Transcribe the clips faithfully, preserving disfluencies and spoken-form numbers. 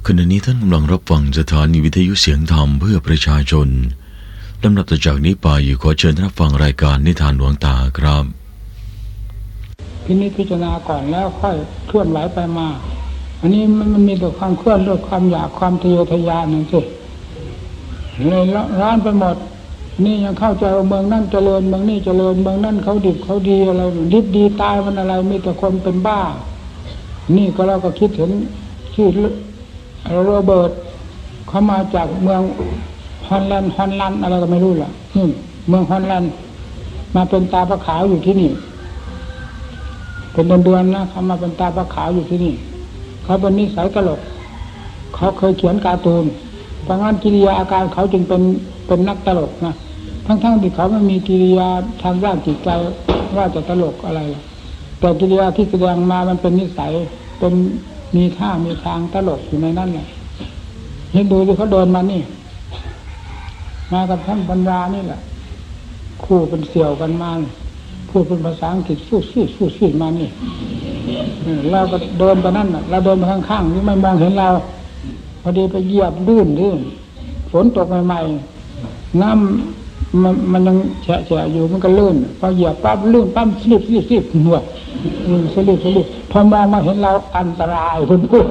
ขณะนี้ท่านกำลังรับฟังสถานีวิทยุเสียงธรรมเพื่อประชาชนลำดับต่อจากนี้ไปขอเชิญรับฟังรายการนิทานหลวงตาครับพินิจพิจารณาก่อนแล้วค่อยเคลื่อนไหวไปมาอันนี้มันมีแต่ความเคลื่อนด้วยความอยากความทะเยอทะยานนั่นสิเลยร้านไปหมดนี่ยังเข้าใจว่าเมืองนั่นเจริญเมืองนี่เจริญเมืองนั่นเขาดิบเขาดีอะไรดิบดีตายมันอะไรมีแต่คนเป็นบ้านี่ก็เราก็คิดเห็นชื่อโรเบิร์ตเขามาจากเมืองฮอลแลนด์ฮอลแลนด์อะไรก็ไม่รู้ล่ะนี่เมืองฮอลแลนด์มาเป็นตาพระขาวอยู่ที่นี่เป็นเดือนๆนะเขามาเป็นตาพระขาวอยู่ที่นี่เขาเป็นนิสัยตลกเขาเคยเขียนการ์ตูนเพราะงั้นกิริยาอาการเขาจึงเป็นเป็นนักตลกนะทั้งๆที่เขาไม่มีกิริยาทางด้านจิตใจว่าจะตลกอะไรแต่กิริยาที่แสดงมามันเป็นนิสัยเป็นมีท่ามีทางตลกอยู่ในนั้นแหละเห็นดูที่เขาเดินมานี่มากับท่านปัญญานี่แหละคู่เป็นเสี่ยวกันมาพูดเป็นภาษาอังกฤษสู้ซี่สู้ซี่มานี่เราก็เดินไปนั่นน่ะเราเดินไปข้างๆนี่ไม่มองเห็นเราพอดีไปเหยียบลื่นลื่นฝนตกใหม่ๆน้ำมันมันยังแฉะๆอยู่มันก็ลื่นพอเหยียบปั๊บลื่นปั๊บสลิปสลิปสลิปหัวสลิปสลิปพอมองมาเห็นเราอันตรายคุณพูด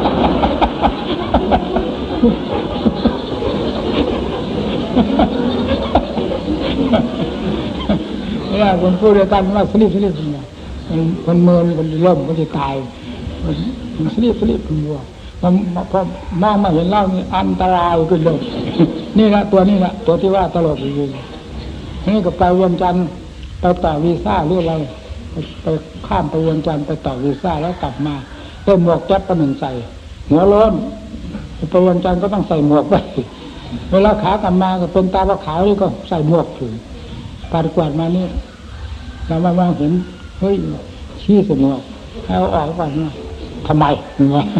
เนี่ยคนพูดด้วยกันว่าสลิปสลิปเนี่ยคนเมินคนเริ่มก็จะตายมันสลิปสลิปหัวพอพอมองมาเห็นเล่านี่อันตรายขึ้นเลยนี่แหละตัวนี้แหละตัวที่ว่าตลกอยู่นี่ก็ไปเวียงจันทร์ไปต่อวีซ่าหรืออะไรไปข้ามไปเวียงจันทร์ไปต่อวีซ่าแล้วกลับมาเต้นหมวกแก๊ปก็หนึ่งใส่หัวโล้นไปเวียงจันทร์ก็ต้องใส่หมวกไปเวลาขากลับมาก็เป็นตาว่าขาวนี่ก็ใส่หมวกถึงปาดกวาดมานี่เรามามองเห็นเฮ้ยชี้ใส่หมวกให้เอาออกก่อนนะทำไมวะ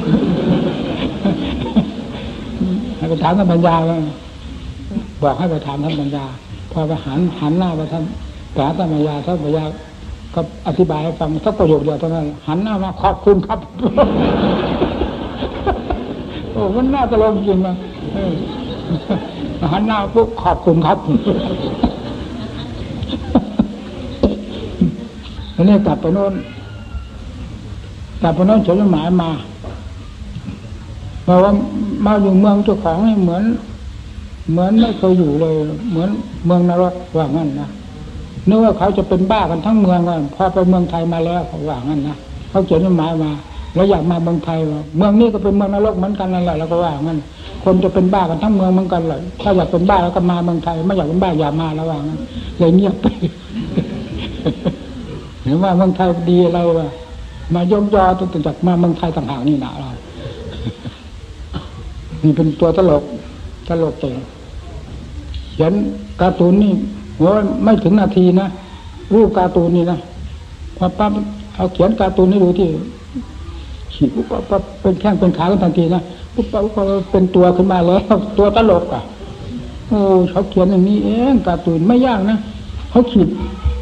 ให้ไปถามท่านปัญญาว่าบอกให้ไปถามท่านปัญญาพอไปหันหันหน้าไปท่านถามท่านปัญญาท่านปัญญาก็อธิบายให้ฟังสักประโยคเดียวเท่านั้นหันหน้ามาขอบคุณครับโอ้มันน่าตลกจริงนะหันหน้าปุ๊บขอบคุณครับแล้วนี่กลับไปโน่นกลับไปโน่นเฉลิมหมายมาบอกว่ามาอยู่เมืองเจ้าของนี่เหมือนเหมือนไม่เคยอยู่เลยเหมือนเมืองนรกว่างั้นนะนึกว่าเขาจะเป็นบ้ากันทั้งเมืองกันพอไปเมืองไทยมาแล้วเขาว่างั้นนะเขาเขียนจดหมายมาแล้วอยากมาเมืองไทยว่าเมืองนี้ก็เป็นเมืองนรกเหมือนกันนั่นแหละแล้วก็ว่างั้นคนจะเป็นบ้ากันทั้งเมืองเหมือนกันเลยถ้าอยากเป็นบ้าแล้วก็มาเมืองไทยไม่อยากเป็นบ้าอย่ามาแล้วว่างั้นเลยเงียบไปเห็นว่าเมืองไทยดีอะไรวะมายกยอตัวจากมาเมืองไทยต่างหากนี่นะเรานี่เป็นตัวตลกตลกเก่งเขียนการ์ตูนนี่โอ้ไม่ถึงนาทีนะรูปการ์ตูนนี่นะพอปั๊บเอาเขียนการ์ตูนให้ดูที่ขีดปุ๊บปั๊บเป็นแข้งเป็นขากันทันทีนะปุ๊บปั๊บก็เป็นตัวขึ้นมาแล้วตัวตลกอ่ะโอ้เขาเขียนอย่างนี้เองการ์ตูนไม่ยากนะเขาขีด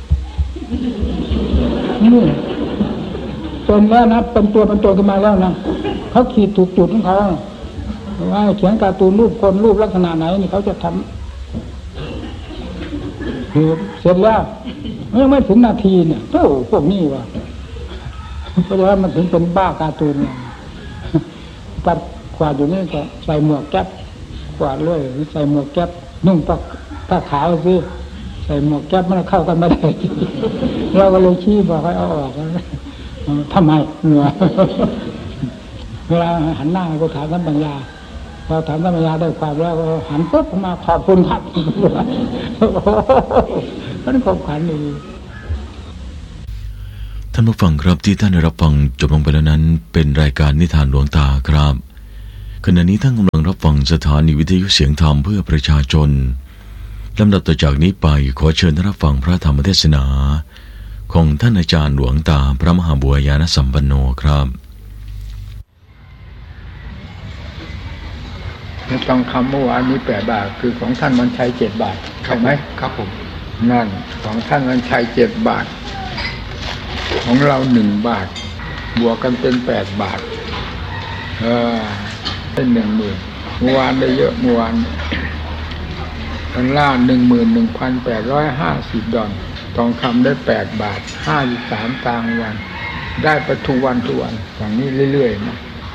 นี่เป็นแล้วนะเป็นตัวเป็นตัวขึ้นมาแล้วนะเขาขีดถูกจุดของเขาว่าเขียนการ์ตูนรูปคนรูปลักษณะไหนนี่เขาจะทำคือเสร็จแล้วยังไม่ถึงนาทีเนี่ยโอ้พวกนี้วะเพราะฉะนั้นมันถึงเป็นบ้าการ์ตูนเนี่ยปัดขวาดอยู่นี่ก็ใส่หมวกแก๊ปขวาดเลยใส่หมวกแก๊ปนุ่งปักผ้าขาวซิใส่หมวกแก๊ปมันเข้ากันไม่ได้เราก็เลยชี้บอกให้เอาออกทำไมเนี่ยเวลาหันหน้าก็ถามท่านปัญญาพอถามท่านปัญญาได้ความแล้วก็หันปุ๊บมาขอบคุณครับมันขอบขันดีท่านผู้ฟังครับที่ท่านได้รับฟังจบลงไปแล้วนั้นเป็นรายการนิทานหลวงตาครับขณะนี้ท่านกำลังรับฟังสถานีวิทยุเสียงธรรมเพื่อประชาชนลำดับต่อจากนี้ไปขอเชิญท่านรับฟังพระธรรมเทศนาของท่านอาจารย์หลวงตาพระมหาบัวยานสัมปันโนครับทองคำเมื่อวานนี้แปดบาทคือของท่านวันชัยเจ็ดบาทใช่ไหมครับผมนั่นของท่านวันชัยเจ็ดบาทของเราหนึ่งบาทบวกกันเป็นแปดบาทเออได้หนึ่งหมื่นเมื่อวานได้เยอะเมื่อวานดอลลาร์หนึ่งหมื่นหนึ่งพันแปดร้อยห้าสิบดอลทองคำได้แปดบาทห้าสิบสามตังค์วันได้ไปทุกวันทุกวันอย่างนี้เรื่อยๆนะ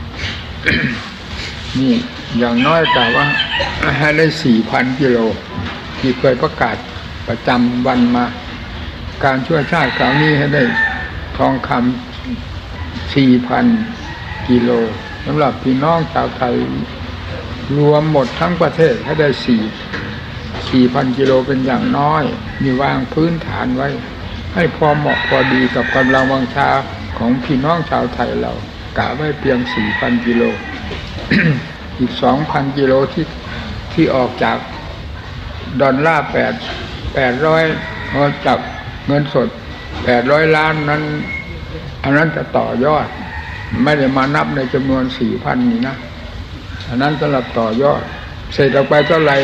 นี่อย่างน้อยแต่ว่าให้ได้สี่พันกิโลที่เคยประกาศประจำวันมาการช่วยชาติคราวนี้ให้ได้ทองคำสี่พันกิโลสำหรับพี่น้องชาวไทยรวมหมดทั้งประเทศให้ได้สี่สี่พันกิโลเป็นอย่างน้อยมีวางพื้นฐานไว้ให้พอเหมาะพอดีกับกำลังวังชาของพี่น้องชาวไทยเรากะไว้เพียงสี่พันกิโล อีกสองพันกิโลที่ที่ออกจากดอลลาร์แปดแปดร้อยออกจากเงินสดแปดร้อยล้านนั้นอันนั้นจะต่อยอดไม่ได้มานับในจำนวนสี่พันนี่นะอันนั้นสำหรับต่อยอดเสร็จออกไปเท่าไหร่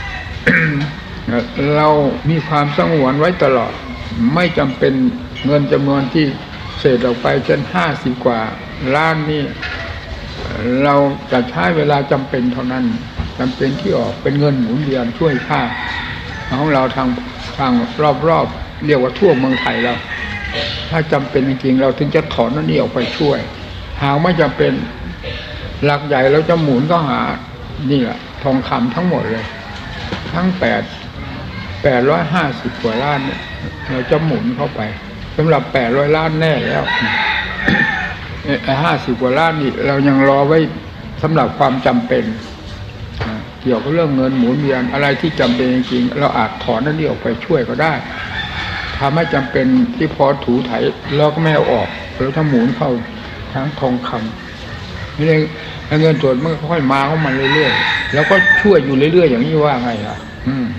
เรามีความสงวนไว้ตลอดไม่จำเป็นเงินจำนวนที่เศษออกไปเช่นห้าสิบกว่าล้านนี่เราจะใช้เวลาจำเป็นเท่านั้นจำเป็นที่ออกเป็นเงินหมุนเวียนช่วยชาติของเราทางทางรอบๆเรียกว่าทั่วเมืองไทยแล้วถ้าจำเป็นจริงๆเราถึงจะถอนนั่นนี่ออกไปช่วยหากไม่จำเป็นหลักใหญ่เราจะหมุนก็หานี่แหละทองคำทั้งหมดเลยทั้งแปดแปดร้อยห้าสิบกว่าล้านเนี่ยเราจะหมุนเข้าไปสำหรับแปดร้อยล้านแน่แล้วไอ้ห้าสิบกว่าล้านนี่เรายังรอไว้สำหรับความจำเป็นเกี่ยวกับเรื่องเงินหมุนเวียนอะไรที่จำเป็นจริงๆเราอาจถอนนั่นนี่ออกไปช่วยก็ได้ถ้าไม่จำเป็นที่พอถูไถเราก็ไม่เอาออกเราถ้าหมุนเข้าทั้งทองคำนี่เงินสดมันค่อยมาเข้ามาเรื่อยๆแล้วก็ช่วยอยู่เรื่อยๆอย่างนี้ว่าไงล่ะอืม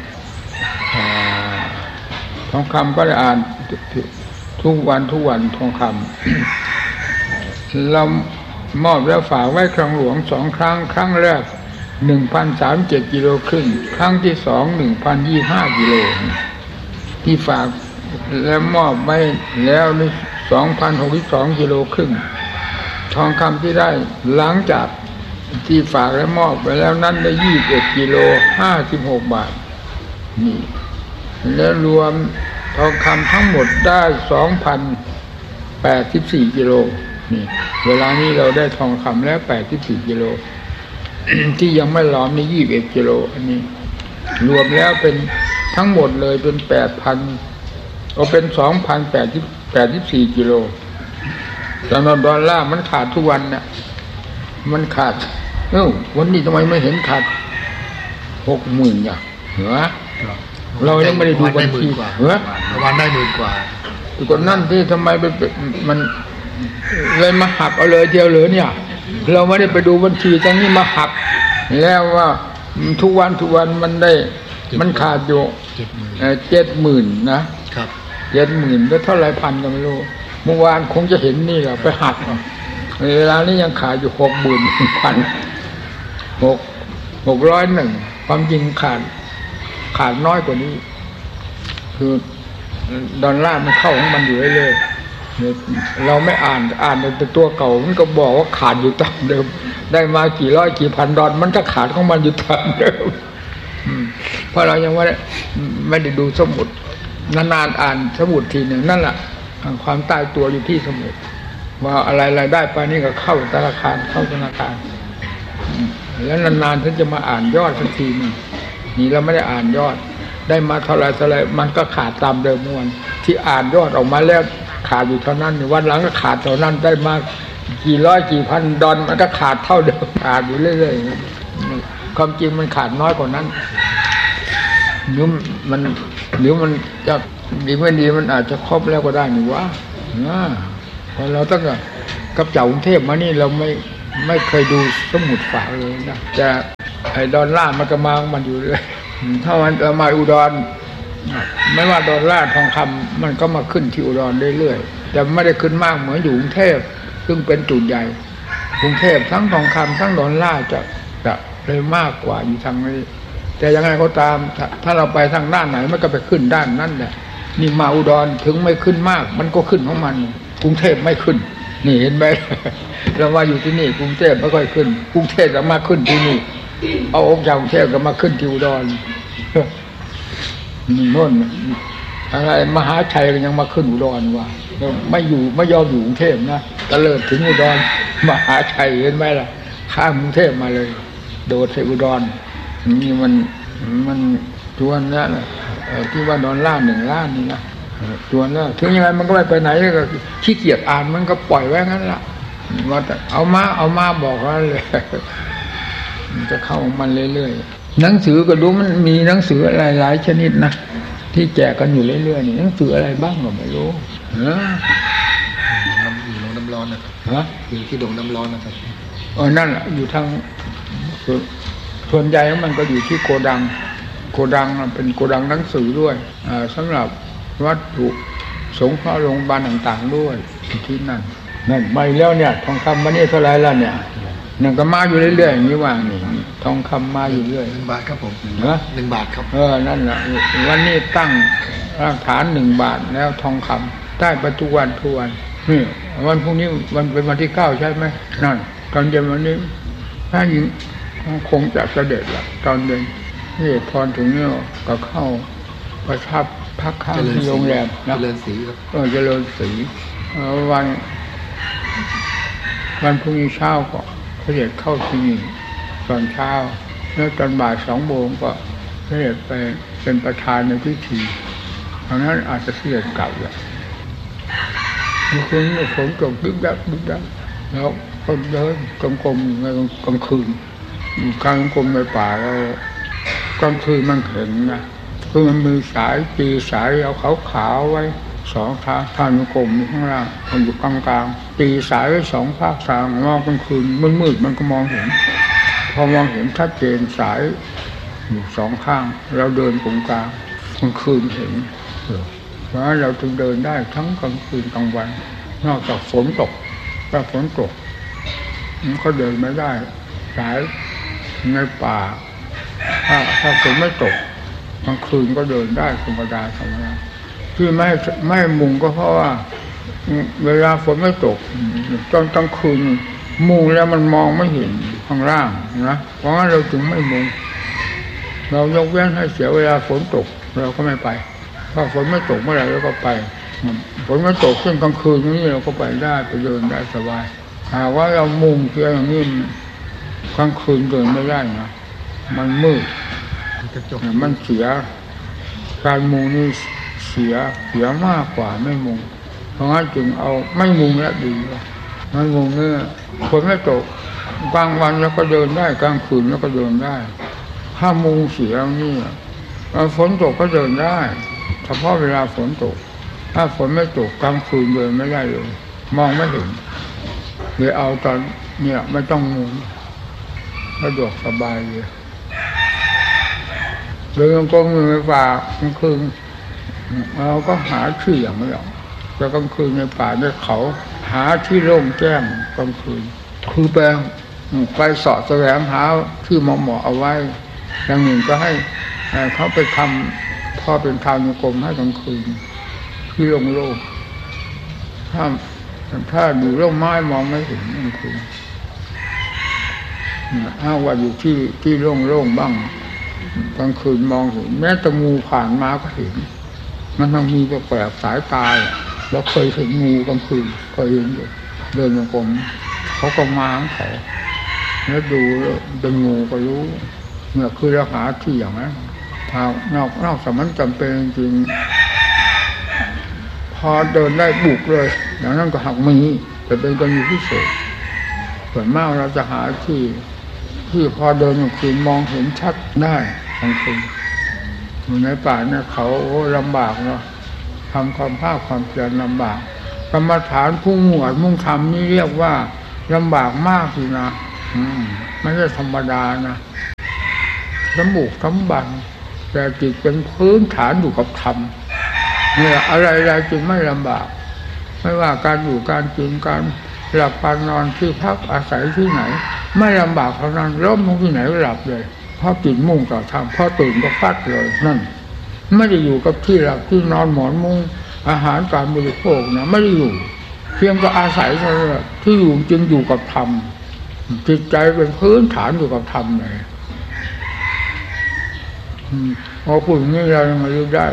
ทองคำก็ได้อ่านทุกวันทุกวันทองคำเรามอบแล้วฝากไว้ครั้งหลวงสองครั้งครั้งแรกหนึ่งพันสามเจ็ดกิโลครึ่งครั้งที่สองหนึ่งพันยี่ห้ากิโลที่ฝากแล้วมอบไว้แล้วนี่สองพันหกสิบสองกิโลครึ่งทองคำที่ได้หลังจากที่ฝากและมอบไปแล้วนั้นได้ยี่สิบเอ็ดกิโลห้าสิบหกบาทนี่แล้วรวมทองคำทั้งหมดได้สองพันแปดสิบสี่กิโลนี่เวลานี้เราได้ทองคำแล้วแปดสิบสี่กิโล ที่ยังไม่หลอมนี่ยี่สิบเอ็ดกิโลอันนี้รวมแล้วเป็นทั้งหมดเลยเป็นแปดพันเอาเป็นสองพันแปดสิบแปดสิบสี่กิโลแต่ดอลลาร์มันขาดทุกวันเนี่ยมันขาดเอ้าวันนี้ทำไมไม่เห็นขาดหกหมื่นอย่างเหรอเรายังไม่ได้ดูบัญชีเหรอวันได้หมื่นกว่าแต่ก่อนนั่นที่ทำไมไปมันเลยมาหักเอาเลยเดียวเลยเนี่ยเราไม่ได้ไปดูบัญชีจังนี้มาหักแล้วว่าทุกวันทุกวันมันได้มันขาดอยู่เจ็ดหมื่นนะครับเจ็ดหมื่นแล้วเท่าไรพันก็ไม่รู้เมื่อวานคงจะเห็นนี่แหละไปหักเวลานี้ยังขาดอยู่หกหมื่นพันหกหกร้อยหนึ่งความจริงขาดขาดน้อยกว่านี้คือดอลลาร์มันเข้าของมันอยู่เรื่อยๆเราไม่อ่านอ่านแต่ตัวเก่ามันก็บอกว่าขาดอยู่ตามเดิมได้มากี่ร้อยกี่พันดอลมันก็ขาดของมันอยู่ตามเดิมเพราะเรายังไม่ได้ไม่ได้ดูสมุดนานๆอ่านสมุดทีหนึ่งนั่นแหละความตายตัวอยู่ที่สมุดว่าอะไรรายได้ไปนี่ก็เข้าธนาคารเข้าธนาคารแล้วนานๆถึงจะมาอ่านยอดสักทีนึงนี่เราไม่ได้อ่านยอดได้มาเท่าไรเท่าไรมันก็ขาดตามเดิมวันที่อ่านยอดออกมาแล้วขาดอยู่เท่านั้นวันหลังก็ขาดเท่านั้นได้มากี่ร้อยกี่พันดอลมันก็ขาดเท่าเดิมขาดอยู่เรื่อยๆความจริงมันขาดน้อยกว่านั้นหรือมันหรือมันจะดีไม่ดีมันอาจจะครบแล้วก็ได้หรือวะเพราะเราตั้งแต่กับเจ้ากรุงเทพมานี่เราไม่ไม่เคยดูสมุดฝากเลยนะแต่ไอ้ดอลลาร์มันก็มามันอยู่เลยถ้ามันมาอุดรไม่ว่าดอลลาร์ทองคำมันก็มาขึ้นที่อุดรเรื่อยๆแต่ไม่ได้ขึ้นมากเหมือนอยู่กรุงเทพซึ่งเป็นจุดใหญ่กรุงเทพทั้งทองคำทั้งดอลลาร์จะจะเลยมากกว่าอยู่ทางนี้แต่ยังไงก็ตามถ้าเราไปทางด้านไหนมันก็ไปขึ้นด้านนั้นแหละนี่มาอุดรถึงไม่ขึ้นมากมันก็ขึ้นของมันกรุงเทพไม่ขึ้นนี่เห็นไหมเรามาอยู่ที่นี่กรุงเทพไม่ค่อยขึ้นกรุงเทพจะมาขึ้นที่นี่เอาองค์ชาวกรุงเทพก็มาขึ้นที่อุดรโน่นอะไรมหาชัยก็ยังมาขึ้นอุดรว่ะไม่อยู่ไม่ยอมอยู่กรุงเทพนะตะเลิดถึงอุดรมหาชัยเห็นไหมล่ะข้ามกรุงเทพมาเลยโดดใส่อุดรนี่มันมันชวนแล้วที่ว่านอนล่าหนึ่งล้านนี่นะชวนแล้วถึงยังไงมันก็ไม่ไปไหนก็ขี้เกียจอ่านมันก็ปล่อยไว้งั้นละว่าแต่เอามาเอามาบอกว่าเลยมันจะเข้ามันเรื่อยๆหนังสือก็ดูมันมีหนังสืออะไรหลายชนิดนะที่แจกกันอยู่เรื่อยๆนี่หนังสืออะไรบ้างก็ไม่รู้เออน้ำอยู่น้ำร้อนนะครับฮะอยู่ที่ดงน้ำร้อนนะครับเออนั่นแหละอยู่ทางส่วนใหญ่มันก็อยู่ที่โกดังโกดังเป็นโกดังหนังสือด้วยอ่าสำหรับวัตถุสงเคราะห์โรงพยาบาลต่างๆด้วยที่นั่นนั่นไม่แล้วเนี่ยทองคำวันนี้เท่าไรแล้วเนี่ยนั่นก็มาอยู่เรื่อยๆอย่างนี้ว่างนี่ทองคำมาอยู่เรื่อยหนึ่งบาทครับผมเหรอหนึ่งบาทครับเออนั่นแหละวันนี้ตั้งรากฐานหนึ่งบาทแล้วทองคำได้ประตูวันทุกวันนี่วันพรุ่งนี้วันเป็นวันที่เก้าใช่ไหมนั่นตอนเย็นวันนี้ถ้าหญิงคงจะเสด็จละตอนเย็นนี่พรถึงเนี่ยก็เข้าประทับพักค้างที่โรงแรมนะเจริญศรีครับเออเจริญศรีวันวันพรุ่งนี้เช้าก็เสด็จเข้าที่นี่ตอนเช้าแล้วตอนบ่ายสองโมงก็เสด็จไปเป็นประธานในพิธีเพราะนั้นอาจจะเสด็จกลับเลยเมื่อคืนฝนตกดึกดักดึกดักแล้วก็เดินกลมกลมในกลางคืนกลางกลมในป่าแล้วกลางคืนมันเห็นนะคือมันมีสายปีสายเอาขาวขาวไว้สองทางทางกลมข้างล่างมันอยู่กลางกลางปีสายไว้สองภาคทางมองกลางคืนมืดมืดมันก็มองเห็นพอมองเห็นชัดเจนสายอยู่สองข้างเราเดินตรงกลางกลางคืนเห็นเพราะเราจึงเดินได้ทั้งกลางคืนกลางวันนอกจากฝนตกถ้าฝนตกมันก็เดินไม่ได้สายในป่าถ้าถ้าฝนไม่ตกกลางคืนก็เดินได้ธรรมดาธรรมดาที่ไม่ไม่มุงก็เพราะว่าเวลาฝนไม่ตกตอนกลางคืนมุงแล้วมันมองไม่เห็นข้างล่างนะเพราะงั้นเราถึงไม่มุงเรายกเว้นให้เสียเวลาฝนตกเราก็ไม่ไปถ้าฝนไม่ตกเมื่อไหร่เราก็ไปฝนไม่ตกเช่นกลางคืนนี้เราก็ไปได้ไปเดินได้สบายหากว่าเรามุงเพียงอย่างนี้กลางคืนเดินไม่ได้นะมันมืดมันเสียการมุงนี่เสียเสียมากกว่าไม่มุงเพราะงั้นจึงเอาไม่มุงแล้วดีไม่มุงเนี่ยฝนไม่ตกกลางวันแล้วก็เดินได้กลางคืนแล้วก็เดินได้ถ้ามุงเสียนี่ฝนตกก็เดินได้เฉพาะเวลาฝนตกถ้าฝนไม่ตกกลางคืนเดินไม่ได้เลยมองไม่เห็นเลยเอาตอนเนี่ยไม่ต้องมุงสะดวกสบายเลยเดินกลมอยู่ในป่ากลางคืนเราก็หาที่อย่างนี้หรอกแต่กลางคืนในป่าในเขาหาที่โล่งแจ้งกลางคืนคือไปไปเสาะแสวงหาที่เหมาะๆเอาไว้อย่างหนึ่งก็ให้เขาไปทำพอเป็นทางกลมให้กลางคืนที่โล่งๆถ้าถ้าอยู่ร่มไม้มองไม่เห็นกลางคืนถ้าว่าอยู่ที่ที่โล่งๆบ้างกลางคืนมองเห็นแม้แต่งูผ่านมาก็เห็นมันต้องมีแปลกสายตาแล้วเคยเห็นงูกลางคืนเคยเห็นอยู่เดินกลมเขาก็มาของเขาแล้วดูเป็นงูก็รู้เนี่ยคือเราหาที่อย่างนั้นทางนอกนอกสมันจำเป็นจริงพอเดินได้บุกเลยอย่างนั้นก็หักมีแต่เป็นกรณีพิเศษส่วนมากเราจะหาที่ที่พอเดินกลางคืนมองเห็นชัดได้กลางคืนอยู่ในป่าเนี่ยเขาโอ้ลำบากเนาะทำความภาคความเพียรลำบากกรรมฐานผู้มุ่งอัดมุ่งทำนี่เรียกว่าลำบากมากเลยนะไม่ใช่ธรรมดานะสมบุกสมบันแต่จิตเป็นพื้นฐานอยู่กับธรรมเนี่ยอะไรๆจึงไม่ลำบากไม่ว่าการอยู่การกินการหลับการนอนที่พักอาศัยที่ไหนไม่ลำบากเท่านั้นล้มลงที่ไหนหลับเลยเพราะจิตมุ่งต่อธรรมพอตื่นก็ฟัดเลยนั่นไม่ได้อยู่กับที่หลับที่นอนหมอนมุ้งอาหารการบริโภคนะไม่ได้อยู่เพียงก็อาศัยเท่านั้นที่อยู่จึงอยู่กับธรรมจิตใจเป็นพื้นฐานอยู่กับธรรมเลยพอพูดอย่างนี้เรายังไม่รู้ได้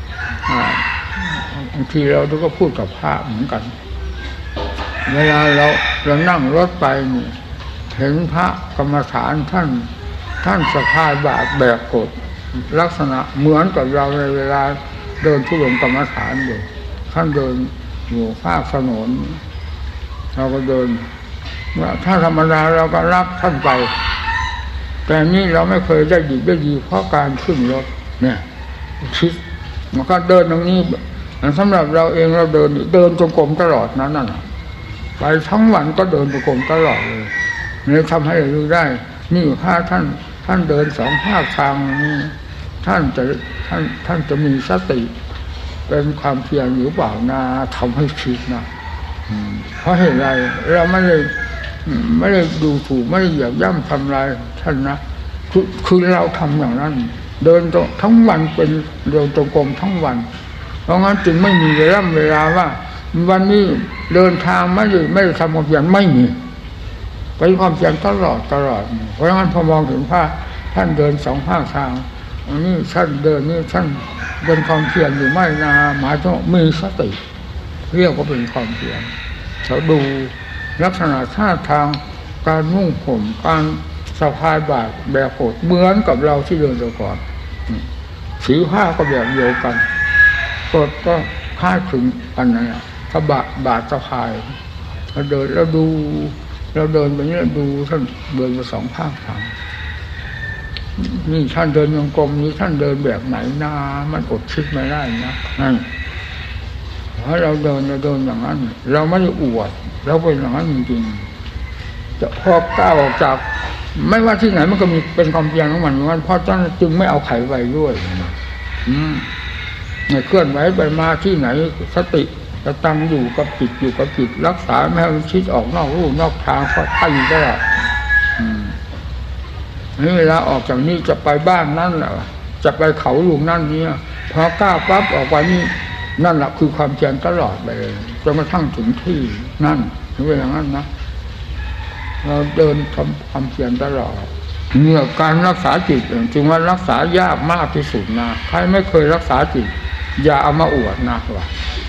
บางทีเราก็พูดกับพระเหมือนกันเวลาเราเรานั่งรถไปเห็นพระกรรมฐานท่านท่านสะพายบาตรแบกกฎลักษณะเหมือนกับเราในเวลาเดินทุดงกรรมฐานอยู่ท่านเดินอยู่ภาคถนนเราก็เดินถ้าธรรมดาเราก็รับท่านไปแต่นี่เราไม่เคยได้ดีได้ดีเพราะการขึ้นรถเนี่ยคิดมันก็เดินตรงนี้สำหรับเราเองเราเดินเดินจงกรมตลอดนั้นน่ะไปทั้งวันก็เดินจงกรมตลอดเลยนี่ทำให้เรารู้ได้นี่ถ้าท่านท่านเดินสองภาคทางนี้ท่านจะท่านท่านจะมีสติเป็นความเพียรหรือเปล่านะทำให้คิดนะเพราะเหตุไรเราไม่ได้ไม่ได้ดูถูกไม่ได้เหยียบย่ำทำลายท่านนะคือคือเราทำอย่างนั้นเดินทั้งวันเป็นเดินจงกรมทั้งวันเพราะงั้นจึงไม่มีเวลาเวลาว่าวันนี้เดินทางไม่ได้ไม่ได้ทำความเพียรไม่มีเป็นความเพียรตลอดตลอดเพราะงั้นพอมองเห็นพระท่านเดินสองภาคทางอันนี้ท่านเดินนี่ท่านเป็นความเพียรอยู่ไม่นาหมายถึงมีสติเรียกว่าเป็นความเพียรเขาดูลักษณะท่าทางการนุ่งห่มการสะพายบาตรแบกโกรธเหมือนกับเราที่เดินแต่ก่อนสีผ้าก็แบบเดียวกันกดก็คล้ายคลึงกันนั่นแหละถ้าบาตรบาตรสะพายเราเดินเราดูเราเดินไปนี้ดูท่านเดินมาสองภาคทางนี่ท่านเดินยังกรมนี้ท่านเดินแบบไหนนามันอดคิดไม่ได้นะนั่นเพราะเราเดินเราเดินอย่างนั้นเราไม่ได้อวดเราเป็นอย่างนั้นจริงๆจะพอก้าวออกจากไม่ว่าที่ไหนมันก็มีเป็นความเพียรของมันเหมือนกันเพราะฉะนั้นจึงไม่เอาไข่ไว้ด้วยอืมเนี่ยเคลื่อนไหวไปมาที่ไหนสติจะตั้งอยู่กับจิตอยู่กับจิตรักษาไม่ให้มันคิดออกนอกรูนอกทางก็ตั้งอยู่ตลอดอืมนี่เวลาออกจากนี้จะไปบ้านนั่นแหละจะไปเขาหลวงนั่นนี่พอก้าวปั๊บออกไปนี่นั่นแหละคือความเพียรตลอดไปเลยจนกระทั่งถึงที่นั่นถึงเวลานั้นนะเราเดินทำความเพียรตลอดเนี่ยการรักษาจิตจึงว่ารักษายากมากที่สุดนะใครไม่เคยรักษาจิตอย่าเอามาอวดนะว่า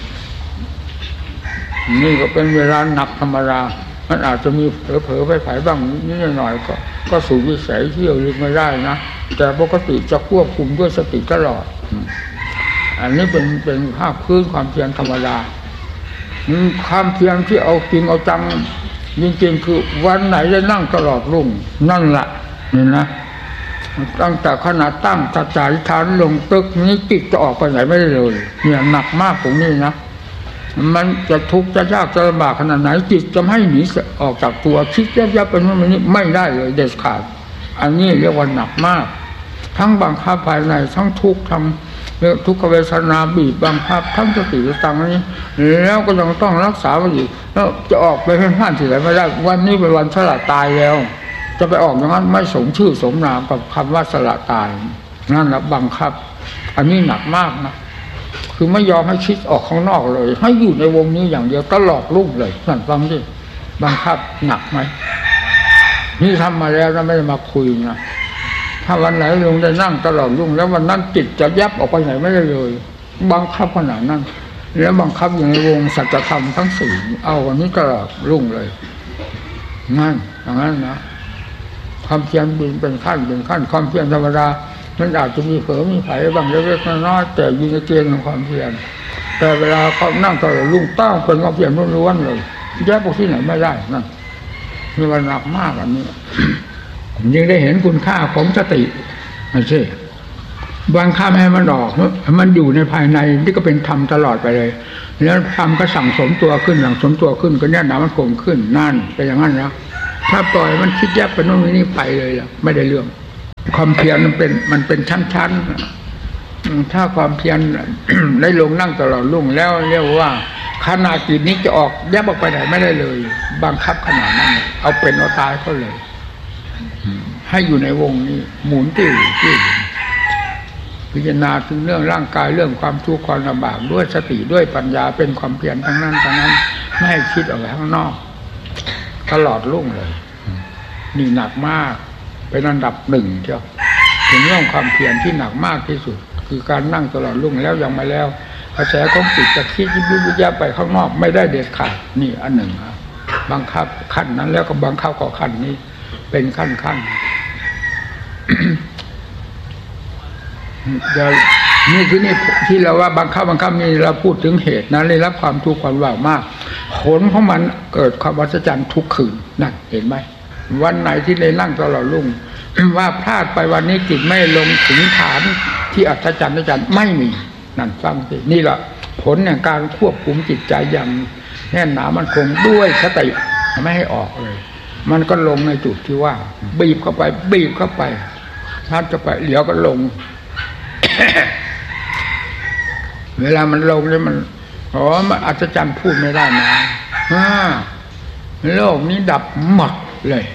นี่ก็เป็นเวลาหนักธรรมดามันอาจจะมีเผลอๆไปไผ่บ้างนิดหน่อยก็ก็สู่วิสัยเที่ยวลืมไม่ได้นะแต่ปกติจะควบคุมด้วยสติตลอดอันนี้เป็นเป็นภาคพื้นความเพียรธรรมดาความเพียรที่เอาจริงเอาจังจริงๆคือวันไหนได้นั่งตลอดรุ่งนั่นแหละนี่นะตั้งแต่ขณะตั้งสัจจะฐานลงตึกนี้จิตจะออกไปไหนไม่ได้เลยเนี่ยหนักมากตรงนี้นะมันจะทุกข์จะยากจะลำบากขนาดไหนจิตจะไม่หนีออกจากตัวคิดยับๆเป็นว่ามันนี้ไม่ได้เลยเด็ดขาดอันนี้เรียกว่าหนักมากทั้งบังคับภายในทั้งทุกข์ทั้งทุกขเวทนาบีบบังคับทั้งสติตังนี้แล้วก็ยังต้องรักษามันอีกแล้วจะออกไปให้ผ่านที่ไหนไม่ได้วันนี้เป็นวันสละตายแล้วจะไปออกอย่างนั้นไม่สมชื่อสมนามกับคำว่าสละตายนั่นแหละบังคับอันนี้หนักมากนะคือไม่ยอมให้คิดออกข้างนอกเลยให้อยู่ในวงนี้อย่างเดียวตลอดรุ่งเลยนั่นฟังดิบังคับหนักไหมนี่ทำมาแล้วนะไม่ได้มาคุยนะถ้าวันไหนลงได้นั่งตลอดรุ่งแล้ววันนั้นจิตจะยับออกไปไหนไม่ได้เลยบังคับขนาดนั้นแล้วบังคับอยู่ในวงสัจธรรมทั้งสี่เอาวันนี้ตลอดรุ่งเลยนั่นอย่างนั้นนะความเพียรเป็นขั้นเป็นขั้นความเพียรธรรมดามันอาจจะมีเผลอมีไผ่บางเล็กๆน้อยๆแต่อยู่ในเกณฑ์ของความเพียรแต่เวลาเขานั่งตลอดรุ่งตั้งเป็นความเพียรล้วนๆเลยแยกพวกที่ไหนไม่ได้นั่นมีวันหนักมากอันนี้ยังได้เห็นคุณค่าของสติไม่ใช่บางค่าไม่ให้มันออกมันอยู่ในภายในที่ก็เป็นธรรมตลอดไปเลยแล้วธรรมก็สั่งสมตัวขึ้นสั่งสมตัวขึ้นก็แน่นหนามันคงขึ้นนั่นเป็นอย่างนั้นนะถ้าปล่อยมันคิดแยกไปโน่นนี่ไปเลยล่ะไม่ได้เรื่องความเพียรมันเป็นมันเป็นชั้นๆถ้าความเพียรได้ลงนั่งตลอดรุ่งแล้วเรียกว่าขนาดจิตนี้จะออกแยกออกไปไหนไม่ได้เลยบังคับขนาดนั้นเอาเป็นเอาตายเขาเลยให้อยู่ในวงนี้หมุนติ้วติ้วพิจารณาถึงเรื่องร่างกายเรื่องความทุกข์ความลำบากด้วยสติด้วยปัญญาเป็นความเพียรทั้งนั้นทั้งนั้นไม่ให้คิดออกไปข้างนอกตลอดรุ่งเลยนี่หนักมากเป็นอันดับหนึ่งเจ้าถึงเรื่องความเพียรที่หนักมากที่สุดคือการนั่งตลอดรุ่งแล้วยังมาแล้วกระแสของจิตจะคิดยิบยิบยับไปข้างนอกไม่ได้เด็ดขาดนี่อันหนึ่งครับบังคับขั้นนั้นแล้วก็บังคับก่อขั้นนี้เป็นขั้นขั้น เดี๋ยวนี่ที่นี่ที่เราว่าบังคับบังคับนี่เราพูดถึงเหตุนั้นเลยรับความทุกข์ความลำบากมากผลของมันเกิดความอัศจรรย์ทุกคืนนั่นเห็นไหมวันไหนที่ได้นั่งตลอดรุ่งว่าพลาดไปวันนี้จิตไม่ลงถึงฐานที่อัศจรรย์อัศจรรย์ไม่มีนั่นฟังสินี่แหละผลแห่งการควบคุมจิตใจอย่างแน่นหนามันคงด้วยสติไม่ให้ออกเลยมันก็ลงในจุดที่ว่าบีบเข้าไปบีบเข้าไปท่านจะไปเหลียวก็ลง เวลามันลงเนี่ยมันอ๋อมันอัศจรรย์พูดไม่ได้นะโลกนี้ดับหมดเลย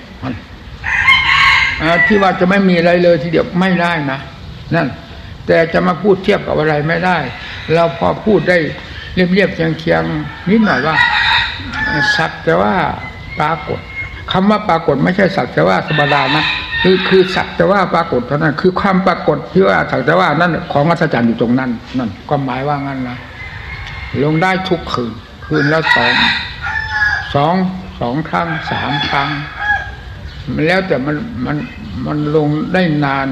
ที่ว่าจะไม่มีอะไรเลยทีเดียวไม่ได้นะนั่นแต่จะมาพูดเทียบกับอะไรไม่ได้เราพอพูดได้เรียบๆเคียงๆนิดหน่อยว่าสักแต่ว่าปรากฏคำว่าปรากฏไม่ใช่สักแต่ว่าธรรมดานะคือคือสักแต่ว่าปรากฏเท่านั้นคือความปรากฏที่ว่าสักแต่ว่านั่นของอัศจรรย์อยู่ตรงนั้นนั่นความหมายว่างั้นนะลงได้ทุกคืนคืนละสองสองสองครั้งสามครั้งแล้วแต่มันมันมันลงได้นาน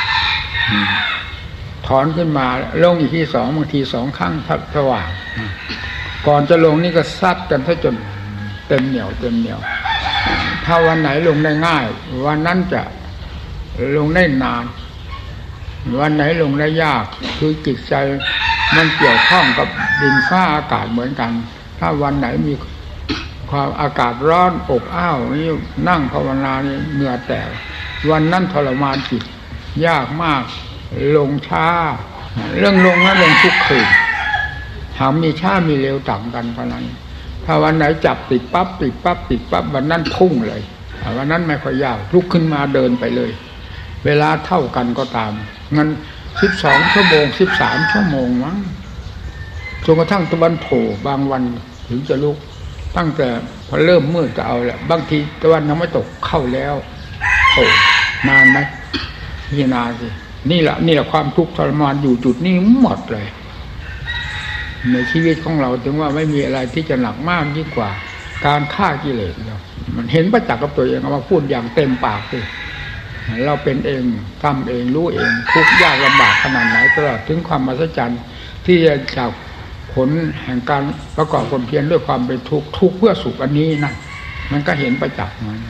ถอนขึ้นมาลงอีกที่สองบางทีสองครั้งทับสว่างก่อนจะลงนี่ก็ซัดกันซะจนเต็มเหนียวเต็มเหนียวถ้าวันไหนลงได้ง่ายวันนั้นจะลงได้นานวันไหนลงได้ยากคือจิตใจมันเกี่ยวข้องกับดินฟ้าอากาศเหมือนกันถ้าวันไหนมีความอากาศร้อนอบอ้าวนี่นั่งภาวนานี่เหงื่อแตกวันนั้นทรมานจิตยากมากลงช้าเรื่องลงนั้นลงทุกคืนหากมีช้ามีเร็วต่างกันเท่านั้นถ้าวันไหนจับติดปั๊บติดปั๊บติดปั๊บวันนั้นพุ่งเลยวันนั้นไม่ค่อยยากลุกขึ้นมาเดินไปเลยเวลาเท่ากันก็ตามงั้นสิบสองชั่วโมงสิบสามชั่วโมงมั้งจนกระทั่งตะวันโผล่บางวันถึงจะลุกตั้งแต่พอเริ่มมืดก็เอาแหละบางทีตะวันยังไม่ตกเข้าแล้วโอ้นานไหมพี่นาสินี่แหละนี่แหละความทุกข์ทรมานอยู่จุดนี้หมดเลยในชีวิตของเราถึงว่าไม่มีอะไรที่จะหนักมากยิ่งกว่าการฆ่ากิเลสเรามันเห็นประจักษ์กับตัวเองเอามาพูดอย่างเต็มปากเลยเราเป็นเองทำเองรู้เองทุกข์ยากลำบากขนาดไหนตลอดถึงความมหัศจรรย์ที่จะจากผลแห่งการประกอบความเพียรด้วยความเป็นทุกข์ทุกข์เพื่อสุขอันนี้นะมันก็เห็นประจักษ์มัน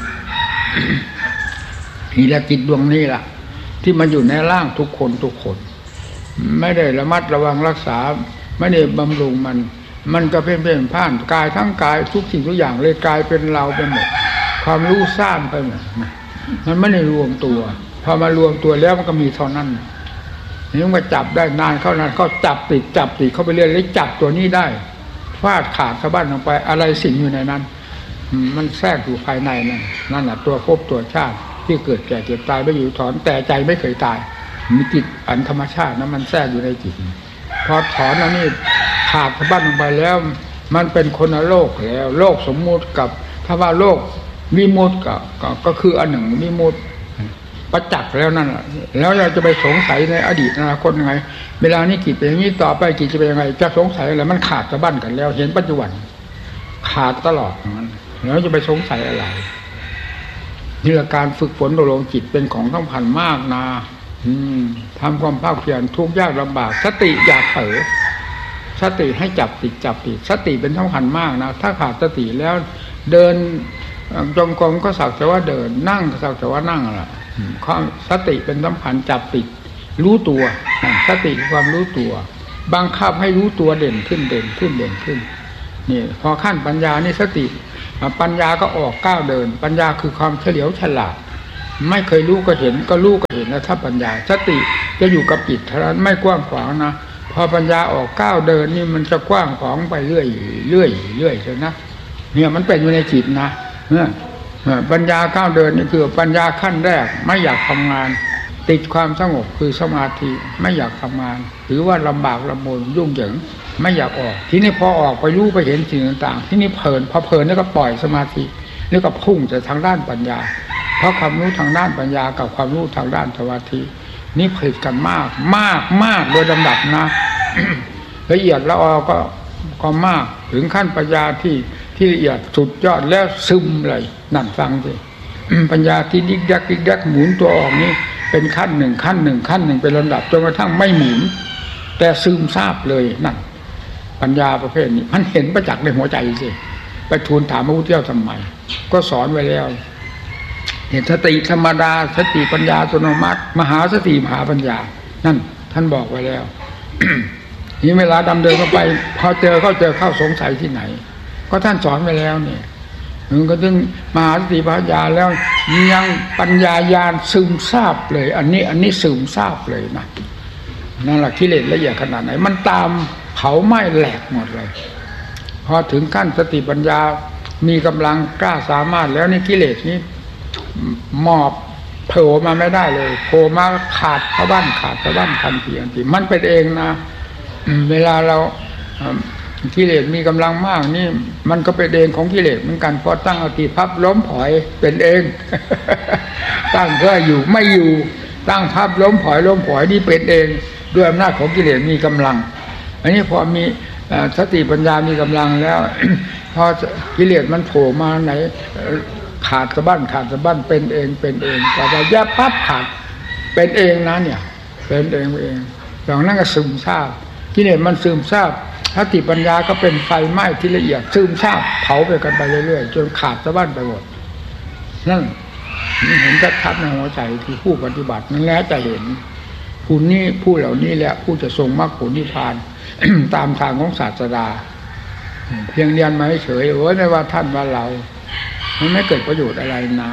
นี่แหละจิตดวงนี้ล่ะที่มันอยู่ในร่างทุกคนทุกคนไม่ได้ระมัดระวังรักษาไม่ได้บำรุงมันมันก็เพ่นเพ่นพ่านกายทั้งกายทุกสิ่งทุกอย่างเลยกลายเป็นเราไปหมดความรู้ซ่านไปหมดมันไม่ได้รวมตัวพอมารวมตัวแล้วมันก็มีเท่านั้นนี่มันก็จับได้นานเข้านานเข้าจับติดจับติดเข้าไปเรื่อยแล้วจับตัวนี้ได้ฟาดขาดสะบั้นลงไปอะไรสิ่งอยู่ในนั้นมันแทรกอยู่ภายในนั่นนั่นแหละตัวภพตัวชาติที่เกิดแก่เจ็บตายไม่อยู่ถอนแต่ใจไม่เคยตายมีจิตอันธรรมชาตินั้นมันแทรกอยู่ในจิตพอถอนอันนี้ขาดสะบั้นลงไปแล้วมันเป็นคนละโลกแล้วโลกสมมุติกับถ้าว่าโลกวิมุตติก็ก็คืออันหนึ่งวิมุตติประจักษ์แล้วนั่นแหละแล้วเราจะไปสงสัยในอดีตอนาคตยังไงเวลานี้จิตเป็นอย่างนี้ต่อไปจิตจะเป็นยังไงจะสงสัยอะไรมันขาดสะบั้นกันแล้วเห็นปัจจุบันขาดตลอดนั้นแล้วจะไปสงสัยอะไรนี่แหละการฝึกฝนอบรมจิตเป็นของสำคัญมากนะทำความภาคเพียรทุกข์ยากลำบากสติอย่าเผลอสติให้จับติดจับติดสติเป็นสำคัญมากนะถ้าขาดสติแล้วเดินจงกรมก็สักแต่ว่าเดินนั่งก็สักแต่ว่านั่งแหละความสติเป็นสำคัญจับติดรู้ตัวสติความรู้ตัวบังคับให้รู้ตัวเด่นขึ้นเด่นขึ้นเด่นขึ้นนี่พอขั้นปัญญานี่สติปัญญาก็ออกก้าวเดินปัญญาคือความเฉลียวฉลาดไม่เคยรู้ก็เห็นก็รู้ก็เห็นแล้วถ้าปัญญาสติจะอยู่กับจิตเท่านั้นไม่กว้างขวางนะพอปัญญาออกก้าวเดินนี่มันจะกว้างขวางไปเรื่อยเรื่อยเรื่อยเลยนะเนี่ยมันเป็นอยู่ในจิตนะเนี่ยปัญญาก้าวเดินนี่คือปัญญาขั้นแรกไม่อยากทำงานติดความสงบคือสมาธิไม่อยากทำงานถือว่าลำบากลำบนยุ่งเหยิงไม่อยากออกทีนี้พอออกไปรู้ไปเห็นสิ่งต่างๆที่นี่เพลินพอเพลินแล้วก็ปล่อยสมาธิแล้วก็พุ่งจะทางด้านปัญญาเพราะความรู้ทางด้านปัญญากับความรู้ทางด้านสมาธินี่ผลิตกันมากมากมากโดยลำดับนะ ละเอียดละออก็ก็มากถึงขั้นปัญญาที่ที่ละเอียดสุดยอดแล้วซึมเลยนั่นฟังสิ ปัญญาที่ดิกดักดิกดักหมุนตัวออกนี่เป็นขั้นหนึ่งขั้นหนึ่งขั้นหนึ่งเป็นลำดับจนกระทั่งไม่หมุนแต่ซึมซาบเลยนั่นปัญญาประเภทนี้มันเห็นประจักษ์ในหัวใจสิไปทูลถามพระพุทธเจ้าทำไมก็สอนไว้แล้วเห็นสติธรรมดาสติปัญญาอัตโนมัติมหาสติมหาปัญญานั่นท่านบอกไว้แล้ว นี่เวลาดำเดินเข้าไปพอเจอเข้าเจอเข้าสงสัยที่ไหนก็ท่านสอนไว้แล้วเนี่ยมันก็ถึงมหาสติปัญญาแล้วยังปัญญาญาณซึมซาบเลยอันนี้อันนี้ซึมซาบเลยนะนั่นแหละกิเลสละเอียดขนาดไหนมันตามเผาไหม้แหลกหมดเลยพอถึงขั้นสติปัญญามีกำลังกล้าสามารถแล้วนี่กิเลสนี้มอบโผล่มาไม่ได้เลยโผล่มาขาดพระบ้านขาดพระบ้านทันทีทันทีมันเป็นเองนะเวลาเรากิเลสมีกำลังมากนี่มันก็เป็นเองของกิเลสเหมือนกันพอตั้งอติพับล้มผอยเป็นเอง ตั้งเพื่ออยู่ไม่อยู่ตั้งพับล้มผอยล้มผอยนี่เป็นเองด้วยอำนาจของกิเลสมีกำลังอันนี้พอมีสติปัญญามีกำลังแล้ว พอกิเลสมันโผล่มาไหนขาดสะบั้นขาดสะบั้นเป็นเองเป็นเองแต่ว่ายับปั๊บขาดเป็นเองนะเนี่ยเป็นเองเองอย่างนั้นก็ซึมซาบกิเลสมันซึมซาบสติปัญญาก็เป็นไฟไหม้ที่ละเอียดซึมซาบเผาไปกันไปเรื่อยๆจนขาดสะบั้นไปหมดนั่นเห็นชัดๆในหัวใจที่ผู้ปฏิบัตินั่นแหละจะเห็นผู้นี้ผู้เหล่านี้แหละผู้จะทรงมรรคผลนิพพาน ตามทางของศาสดาเพียงเรียนมาเฉยโอ้ยไม่ว่าท่านว่าเรามันไม่เกิดประโยชน์อะไรนะ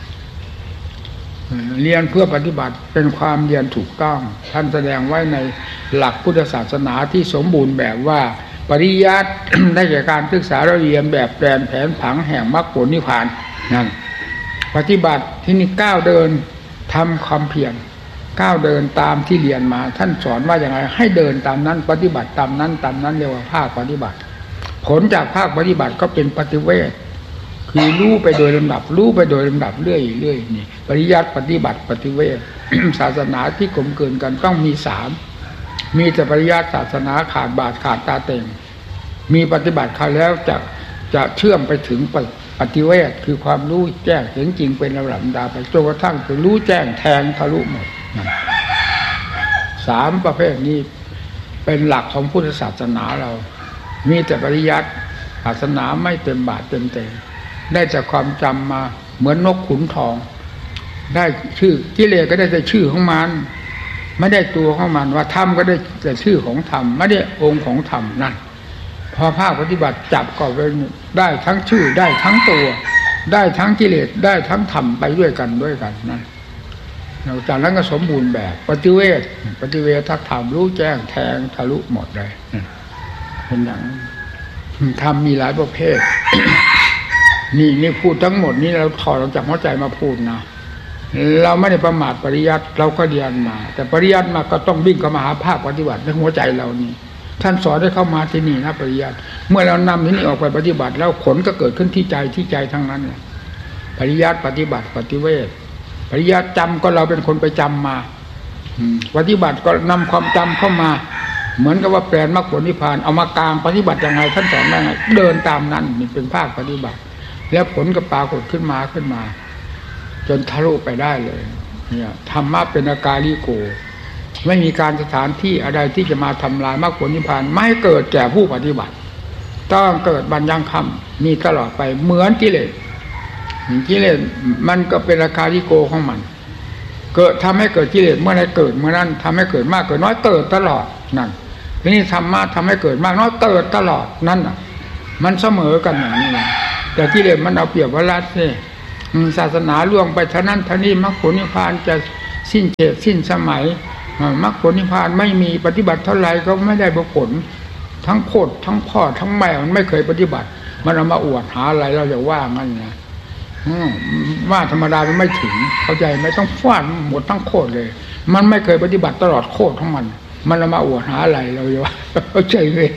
เรียนเพื่อปฏิบัติเป็นความเรียนถูกต้องท่านแสดงไว้ในหลักพุทธศาสนาที่สมบูรณ์แบบว่าปริยัติ ได้แก่การศึกษาเราเรียนแบบแปลนแผนผังแห่งมรรคผลนิพพานนั่นปฏิบัติที่นี่ก้าวเดินทำความเพียรก้าวเดินตามที่เรียนมาท่านสอนว่าอย่างไรให้เดินตามนั้นปฏิบัติตามนั้นตามนั้นเรียกว่าภาคปฏิบัติผลจากภาคปฏิบัติก็เป็นปฏิเวทคือรู้ไปโดยลำดับรู้ไปโดยลำดับเรื่อยเรื่อยนี่ปริยัติปฏิบัติปฏิเวท ศาสนาที่กลมเกินกันต้องมีสามมีแต่ปริยัติศาสนาขาดบาทขาดตาเต็งมีปฏิบัติเข้าแล้วจะจะเชื่อมไปถึงปฏิเวทคือความรู้แจ้งเห็นจริงเป็นลำดับดาไปจนกระทั่งไปรู้แจ้งแทงทะลุหมดสามประเภทนี้เป็นหลักของพุทธศาสนาเรามีแต่ปริยัติศาสนาไม่เต็มบาทเต็มเต็มได้จากความจำมาเหมือนนกขุนทองได้ชื่อกิเลสก็ได้แต่ชื่อของมันไม่ได้ตัวของมันว่าธรรมก็ได้แต่ชื่อของธรรมไม่ได้องค์ของธรรมนั่นพอภาคปฏิบัติจับก็เป็นได้ทั้งชื่อได้ทั้งตัวได้ทั้งกิเลสได้ทั้งธรรมไปด้วยกันด้วยกันนั่นจากนั้นก็สมบูรณ์แบบปฏิเวทปฏิเวททักธรรมรู้แจ้งแทงทะลุหมดเลยเป็นอย่างธรรมมีหลายประเภท นี่นี่พูดทั้งหมดนี้เราถอดออกจากหัวใจมาพูดนะเราไม่ได้ประมาทปริยัติเราก็เรียนมาแต่ปริยัติมาก็ต้องวิ่งเข้ามาหาภาคปฏิบัติในหัวใจเรานี่ท่านสอนให้เข้ามาที่นี่นะปริยัติเมื่อเรานำที่นี่ออกไปปฏิบัติแล้วผลก็เกิดขึ้นที่ใจที่ใจทั้งนั้นเลยปริยัติปฏิบัติปฏิเวทปริยัติจำก็เราเป็นคนไปจำมาปฏิบัติก็นำความจำเข้ามาเหมือนกับว่าแปลนมรรคผลนิพพานเอามากลางปฏิบัติยังไงท่านสอนว่าไงเดินตามนั้นนี่เป็นภาคปฏิบัติแล้วผลก็ปรากฏขึ้นมาขึ้นมาจนทะลุไปได้เลยเนี่ยธรรมะเป็นอาการลิโกไม่มีการสถานที่อะไรที่จะมาทำลายมรรคผลนิพพานไม่ให้เกิดแก่ผู้ปฏิบัติต้องเกิดบัญญังคำมีตลอดไปเหมือนกิเลสกิเลสมันก็เป็นอาการลิโกของมันเกิดทำให้เกิดกิเลสเมื่อไรเกิดเมื่อนั้นทำให้เกิดมากเกิดน้อยเกิดตลอดนั่นทีนี้ธรรมะทำให้เกิดมากน้อยเกิดตลอดนั่นน่ะมันเสมอกันอย่างนี้แต่กิเลสมันเอาเปรียบว่ารัดนี่ศาสนาล่วงไปเท่านั้นเท่านี้มรรคผลนิพพานจะสิ้นเขตสิ้นสมัยมรรคผลนิพพานไม่มีปฏิบัติเท่าไรก็ไม่ได้ผลทั้งโคตรทั้งพ่อทั้งแม่มันไม่เคยปฏิบัติมันเอามาอวดหาอะไรเราจะว่ามันนะว่าธรรมดามันไม่ถึงเข้าใจไม่ต้องฟาดหมดทั้งโคตรเลยมันไม่เคยปฏิบัติตลอดโคตรของมันมันมาอวดหาอะไรเราอยู่ว่าใช่ไหม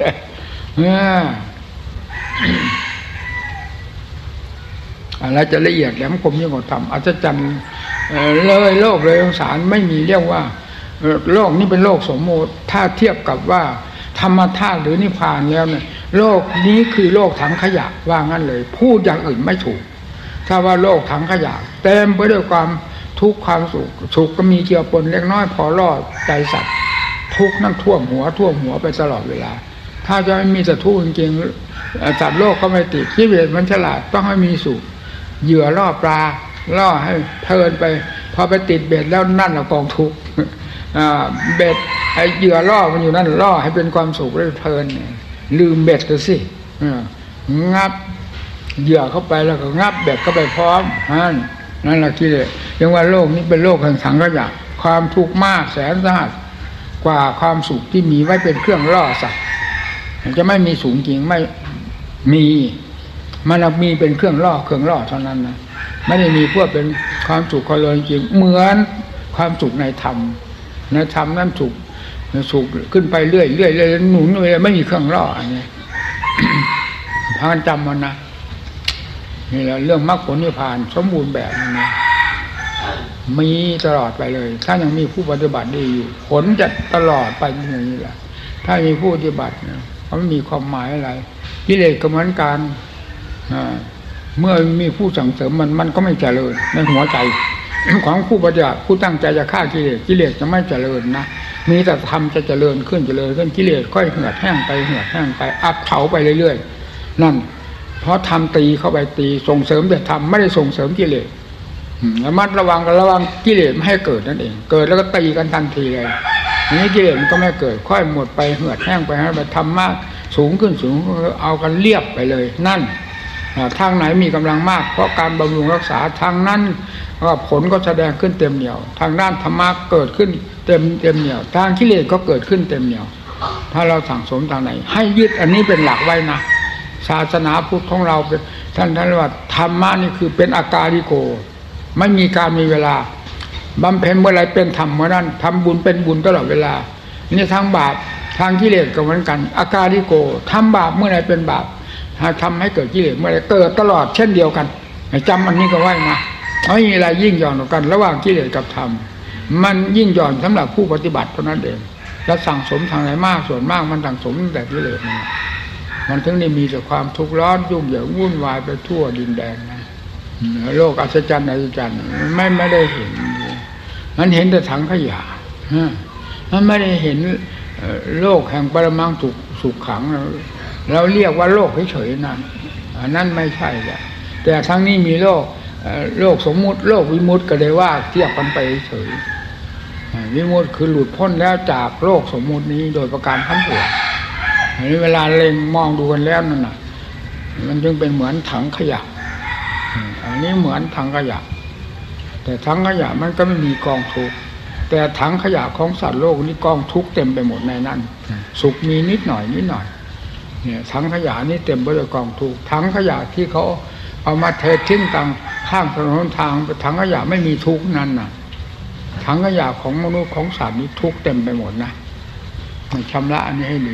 อะไรจะละเอียดแหลมคมยิ่งกว่าธรรมอัศจรรย์เลยโลกเลยสงสารไม่มีเรียกว่าโลกนี้เป็นโลกสมมติถ้าเทียบกับว่าธรรมธาตุหรือนิพพานแล้วเนี่ยโลกนี้คือโลกถังขยะว่างั้นเลยพูดอย่างอื่นไม่ถูกถ้าว่าโลกถังขยะเต็มไปด้วยความทุกข์ความสุขสุขก็มีเกี่ยวปนเล็กน้อยพอรอดใจสัตว์ทุกข์นั่นท่วมหัวท่วมหัวไปตลอดเวลาถ้าจะไม่มีแต่ทุกข์จริงๆสัตว์โลกก็ไม่ติดชีวิตมันฉลาดต้องให้มีสุขเหยื่อล่อปลาล่อให้เพลินไปพอไปติดเบ็ดแล้วนั่นละกองทุกข์เบ็ดไอ้เหยื่อล่อมันอยู่นั่นล่อให้เป็นความสุขได้เพลินลืมเบ็ดกันสิงับเหยื่อเข้าไปแล้วก็งับเบ็ดเข้าไปพร้อมนั่นนั่นแหละที่เลยยังว่าโลกนี้เป็นโลกแห่งสังขยะความทุกข์มากแสนสาหัสกว่าความสุขที่มีไว้เป็นเครื่องล่อสัตว์จะไม่มีสูงจริงไม่มีมันมีเป็นเครื่องล่อเครื่องล่อเท่านั้นนะไม่ได้มีเพื่อเป็นความสุขความเลยจริงเหมือนความสุขในธรรมในธรรมนั้นสุขสุขขึ้นไปเรื่อยเรื่อยเรื่อยหนุนเลยไม่มีเครื่องล่ออันนี้ พากันจำมันนะนี่แหละเรื่องมรรคผลนิพพานสมบูรณ์แบบนี้นะมีตลอดไปเลยถ้ายังมีผู้ปฏิบัติดีอยู่ผลจะตลอดไปอย่างนี้แหละถ้ามีผู้ปฏิบัติเนี่ยเขาไม่มีความหมายอะไรกิเลสก็เหมือนกันเมื่อมีผู้สั่งเสริมมันมันก็ไม่เจริญในหัวใจของผู้ปฏิบัติผู้ตั้งใจจะฆ่ากิเลสกิเลสจะไม่เจริญนะมีแต่ธรรมจะเจริญขึ้นเจริญขึ้นกิเลสค่อยเหือดแห้งไปเหือดแห้งไปอับเฉาไปเรื่อยๆนั่นเพราะธรรมตีเข้าไปตีส่งเสริมแต่ธรรมไม่ได้ส่งเสริมกิเลสระมัดระวังกันระวังกิเลสไม่ให้เกิดนั่นเองเกิดแล้วก็ตีกันทันทีเลยนี้กิเลสมันก็ไม่เกิดค่อยหมดไปเหือดแห้งไปให้ไปทำมากสูงขึ้นสูงเอากันเรียบไปเลยนั่นทางไหนมีกำลังมากเพราะการบำรุงรักษาทางนั้นก็ผลก็แสดงขึ้นเต็มเหนี่ยวทางด้านธรรมะเกิดขึ้นเต็มเต็มเหนี่ยวทางกิเลสก็เกิดขึ้นเต็มเหนี่ยวถ้าเราสั่งสมทางไหนให้ยึดอันนี้เป็นหลักไว้นะศาสนาพุทธของเราเป็นท่านท่านว่าธรรมะนี่คือเป็นอากาลิโกไม่มีการมีเวลาบำเพ็ญเมื่อไรเป็นธรรมเมื่อนั้นทำบุญเป็นบุญตลอดเวลานี่ทางบาปทางกิเลสก็เหมือนกันอากาลิโกทำบาปเมื่อไรเป็นบาปถ้าทำให้เกิดกิเลสเมื่อไรเกิดตลอดเช่นเดียวกันจำอันนี้ก็ไว้นะไม่มีอะไรยิ่งหย่อนกว่ากันระหว่างกิเลสกับธรรมมันยิ่งหย่อนสำหรับผู้ปฏิบัติเท่านั้นเองและสั่งสมทางไหนมากส่วนมากมันสั่งสมแต่กิเลสนี่มันถึงได้มีแต่ความทุกข์ร้อนยุ่งเหยิงวุ่นวายไปทั่วดินแดนนะโลกอัศจรรย์อัศจรรย์ไม่ไม่ได้เห็นมันเห็นแต่ถังขยะมันไม่ได้เห็นโลกแห่งปรมังสุขสุขขังเราเรียกว่าโลกเฉยๆนั่นอันนั้นไม่ใช่แหละแต่ทั้งนี้มีโลกโลกสมมุติโลกวิมุตติก็เลยว่าเทียบกันไปเฉยวิมุตติคือหลุดพ้นแล้วจากโลกสมมุตินี้โดยประการทั้งปวงอันนี้เวลาเล็งมองดูกันแล้วนั่นน่ะมันจึงเป็นเหมือนถังขยะอันนี้เหมือนถังขยะแต่ถังขยะมันก็ไม่มีกองทุกข์แต่ถังขยะของสัตว์โลกนี้กองทุกข์เต็มไปหมดในนั้นสุขมีนิดหน่อยนิดหน่อยเนี่ยถังขยะนี่เต็มไปด้วยกองทุกข์ถังขยะที่เขาเอามาเททิ้งต่างข้างถนนทางถังขยะไม่มีทุกข์นั่นน่ะถังขยะของมนุษย์ของสัตว์นี้ทุกข์เต็มไปหมดนะชำระอันนี้ให้ดี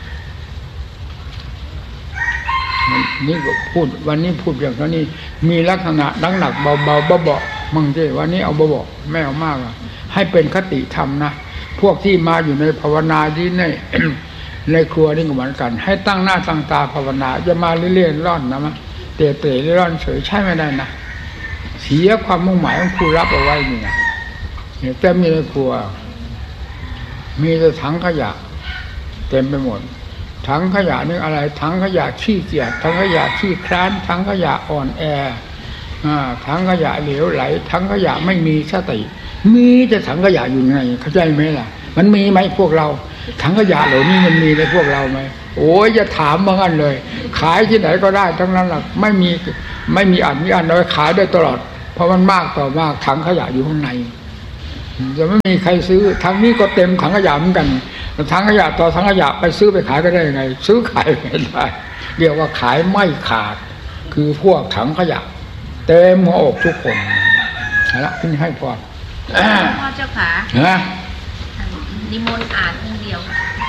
นี่ก็พูดวันนี้พูดอย่างนี้มีลักษณะดังหนักเบาเบาเบาเบามั่งเจ้วันนี้เอาเบาเบาไม่เอามากให้เป็นคติธรรมนะพวกที่มาอยู่ในภาวนาที่ใน ในครัวนี่ก็เหมือนกันให้ตั้งหน้าตั้งตาภาวนาจะมาเล่นๆร่อนนะมะเตะเตะร่อนเฉยใช่ไม่ได้นะเสียความมุ่งหมายของครูรับเอาไว้นี่นะเนี่ยแต่มีในครัวมีแต่ถังขยะเต็มไปหมดถังขยะนี่อะไรถังขยะขี้เกียจถังขยะขี้คร้านถังขยะอ่อนแออ่าถังขยะเหลวไหลถังขยะไม่มีสติมีแต่ถังขยะอยู่ไงเข้าใจไหมล่ะมันมีไหมพวกเราถังขยะเหล่านี้มันมีในพวกเราไหมโอ้ยจะถามมางั้นเลยขายที่ไหนก็ได้ทั้งนั้นแหละไม่มีไม่มีอันมีอันเราขายได้ตลอดเพราะมันมากต่อมากถังขยะอยู่ข้างในจะไม่มีใครซื้อทั้งนี้ก็เต็มถังขยะเหมือนกันถังขยะต่อถังขยะไปซื้อไปขายก็ได้ยังไงซื้อขายไม่ได้เรียกว่าขายไม่ขาดคือพวกถังขยะเต็มหัวอกทุกคนละขึ้นให้พอพ่อเจ้าขานิมนต์อ่านเดียว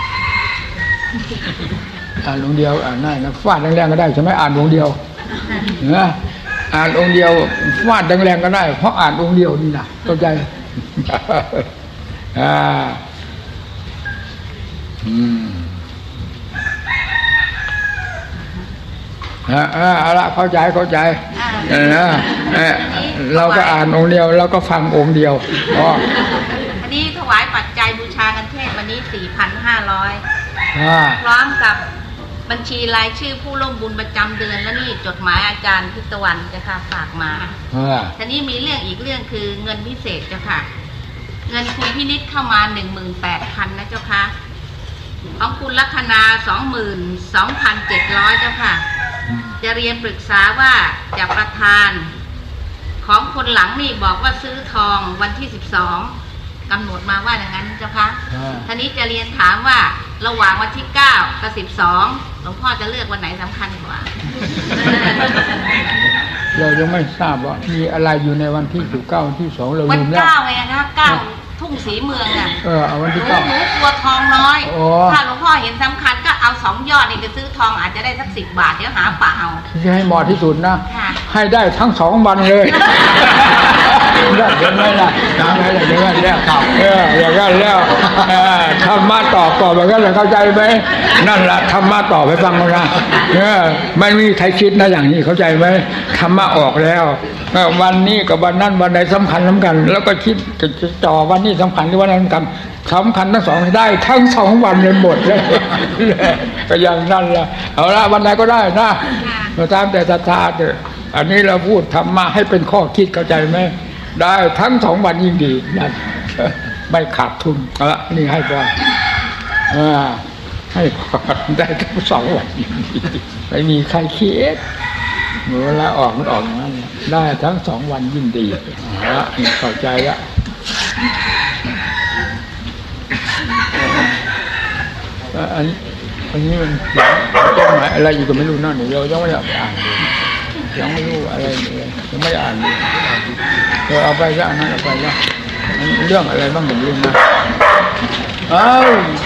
อ่านองค์เดียวอ่านได้นะฟาดแรงๆก็ได้ใช่ไหมอ่านองค์เดียวนะอ่านองค์เดียวฟาดแรงๆก็ได้เพราะอ่านองค์เดียวนี่นะเข้าใจอ่าอืมอ่าเอาละเข้าใจเข้าใจนะเราก็อ่านองค์เดียวเราก็ฟังองค์เดียวอ๋ออันนี้ถวายปัจจัยบูชากันเทศวันนี้ สี่พันห้าร้อย พร้อมกับบัญชีรายชื่อผู้ร่วมบุญประจำเดือนและนี่จดหมายอาจารย์พิตวันเจ้าค่ะฝากมาทีนี้มีเรื่องอีกเรื่องคือเงินพิเศษเจ้าค่ะเงินคุณพินิจเข้ามา หนึ่งหมื่นแปดพัน นะเจ้าค่ะของคุณลัคนา สองหมื่นสองพันเจ็ดร้อย เจ้าค่ะจะเรียนปรึกษาว่าจะประทานของคนหลังนี่บอกว่าซื้อทองวันที่สิบสองกำหนดมาว่าอย่างนั้นเจ้าค่ะทีนี้จะเรียนถามว่าระหว่างวันที่เก้ากับสิบสองหลวงพ่อจะเลือกวันไหนสำคัญกว่าเรายังไม่ทราบว่ามีอะไรอยู่ในวันที่สิบเก้าวันที่สองเราลืมแล้ววันเก้าไงนะเก้าทุ่งศรีเมืองอ่ะเออเอาวันที่เก้าหนูกลัวทองน้อยถ้าหลวงพ่อเห็นสำคัญก็เอาสองยอดนี่ไปซื้อทองอาจจะได้สักสิบบาทเดี๋ยวหาป่าเอาที่ให้เหมาะที่สุดนะให้ได้ทั้งสองวันเลยได้ยังไงล่ะได้ยังไงแล้วเอออย่างนั้นแล้วธรรมะตอบตอบแบบนั้นเข้าใจไหมนั่นแหละธรรมะตอบไปฟังกันนะเออไม่มีใครคิดนะอย่างนี้เข้าใจไหมธรรมะออกแล้ววันนี้กับวันนั้นวันใดสำคัญสำคัญแล้วก็คิดจะต่อวันนี้สำคัญหรือวันนั้นสำคัญสำคัญทั้งสองได้ทั้งสองวันเลยหมดเลยก็อย่างนั้นแหละเอาละวันไหนก็ได้นะตามแต่ศรัทธาเถอะอันนี้เราพูดธรรมะให้เป็นข้อคิดเข้าใจไหมได้ทั้งสองวันยิ่งดีนั่นไม่ขาดทุนเอาละนี่ให้พรอ่าให้พรได้ทั้งสองวันยิ่งดีไม่มีใครคิดเวลาออกมันออกอย่างนั้นได้ทั้งสองวันยิ่งดีเอาละเข้าใจละอันนี้อันนี้มันเจ้าหมายอะไรอยู่ก็ไม่รู้นั่นเรายังไม่ได้อ่านยังไม่รู้อะไรเลยยังไม่ได้อ่านเลยเออเอาไปละนั่นเอาไปละเรื่องอะไรบ้างผมลืมนะเอ้า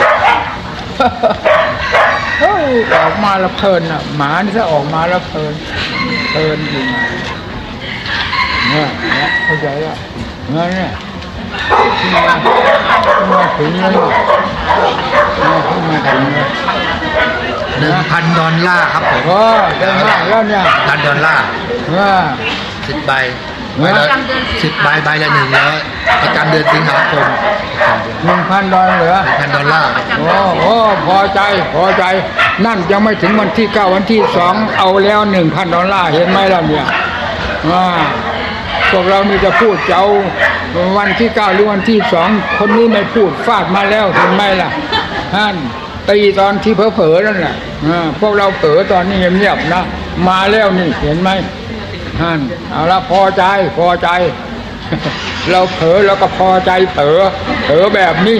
เฮ้ยออกมาแล้วเพลินอ่ะหมานี่ถ้าออกมาแล้วเพลินเพลินจริงเนี่ยเข้าใจแล้วเนี่ยมามาถึงแล้วมาถึงแล้วหนึ่งพันดอลลาร์ครับผมโอ้ได้มากแล้วเนี่ยพันดอลลาร์สิบใบใบละสิบใบใบละหนึ่งร้อยประจำเดือนสิงหาคมหนึ่งพันดอลลาร์เหรอพันดอลลาร์โอ้โหพอใจพอใจนั่นยังไม่ถึงวันที่เก้าวันที่สองเอาแล้วหนึ่งพันดอลลาร์เห็นไหมล่ะเนี่ยอ่าพวกเรามีจะพูดจะเอาวันที่เก้าหรือวันที่สองคนนี้ไม่พูดฟาดมาแล้วเห็นไหมล่ะท่านตีตอนที่เผลอๆนั่นแหละพวกเราเผลอตอนนี้เงียบๆนะมาแล้วนี่เห็นไหมท่านเอาละพอใจพอใจเราเผลอเราก็พอใจเผลอเผลอแบบนี้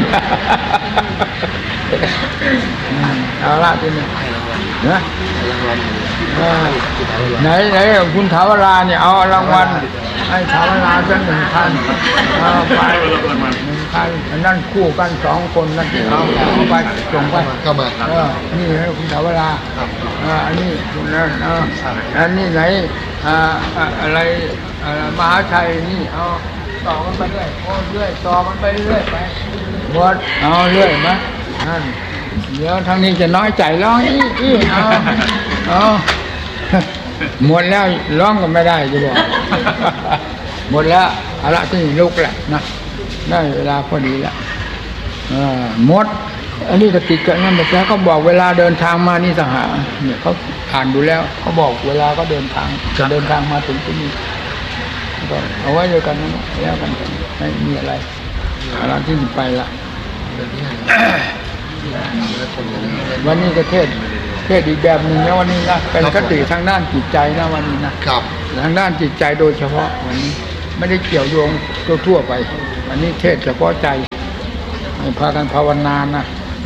เอาละทีนี้นะไหนไหนคุณถาวราเนี่ยเอารางวัลให้ถาวราสักหนึ่งพันเอาไปหนึ่งพันนั่นคู่กันสองคนนั่นเอาเอาไปส่งไปก็มาเออนี่ให้คุณถาวราอ่าอันนี้คุณนั่นเอออันนี้ไหนอ่าอะไรมหาชัยนี่เอาต่อกันไปเรื่อยโอ้เรื่อยต่อกันไปเรื่อยไปหมดเอาเรื่อยมั้ยนั่นเดี๋ยวทางนี้จะน้อยใจร้องอี้อี้เอาเอาหมดแล้วร้องก็ไม่ได้จะบอกหมดแล้วเอาละที่ลุกแหละนะได้เวลาพอดีแล้วหมดอันนี้ก็ติดกันนั่นแบบนี้เขาบอกเวลาเดินทางมานี่ต่างหากเนี่ยเขาอ่านดูแล้วเขาบอกเวลาก็เดินทางเดินทางมาถึงที่นี่ก็เอาไว้ด้วยกันนั่นแล้วกันไม่มีอะไรอะไรที่ไปละวันนี้ก็เทศเทศอีกแบบหนึ่งนะวันนี้นะเป็นคติทางด้านจิตใจนะวันนี้นะครับทางด้านจิตใจโดยเฉพาะวันนี้ไม่ได้เกี่ยวโยงทั่วๆไปวันนี้เทศเฉพาะใจให้พากันภาวนานะ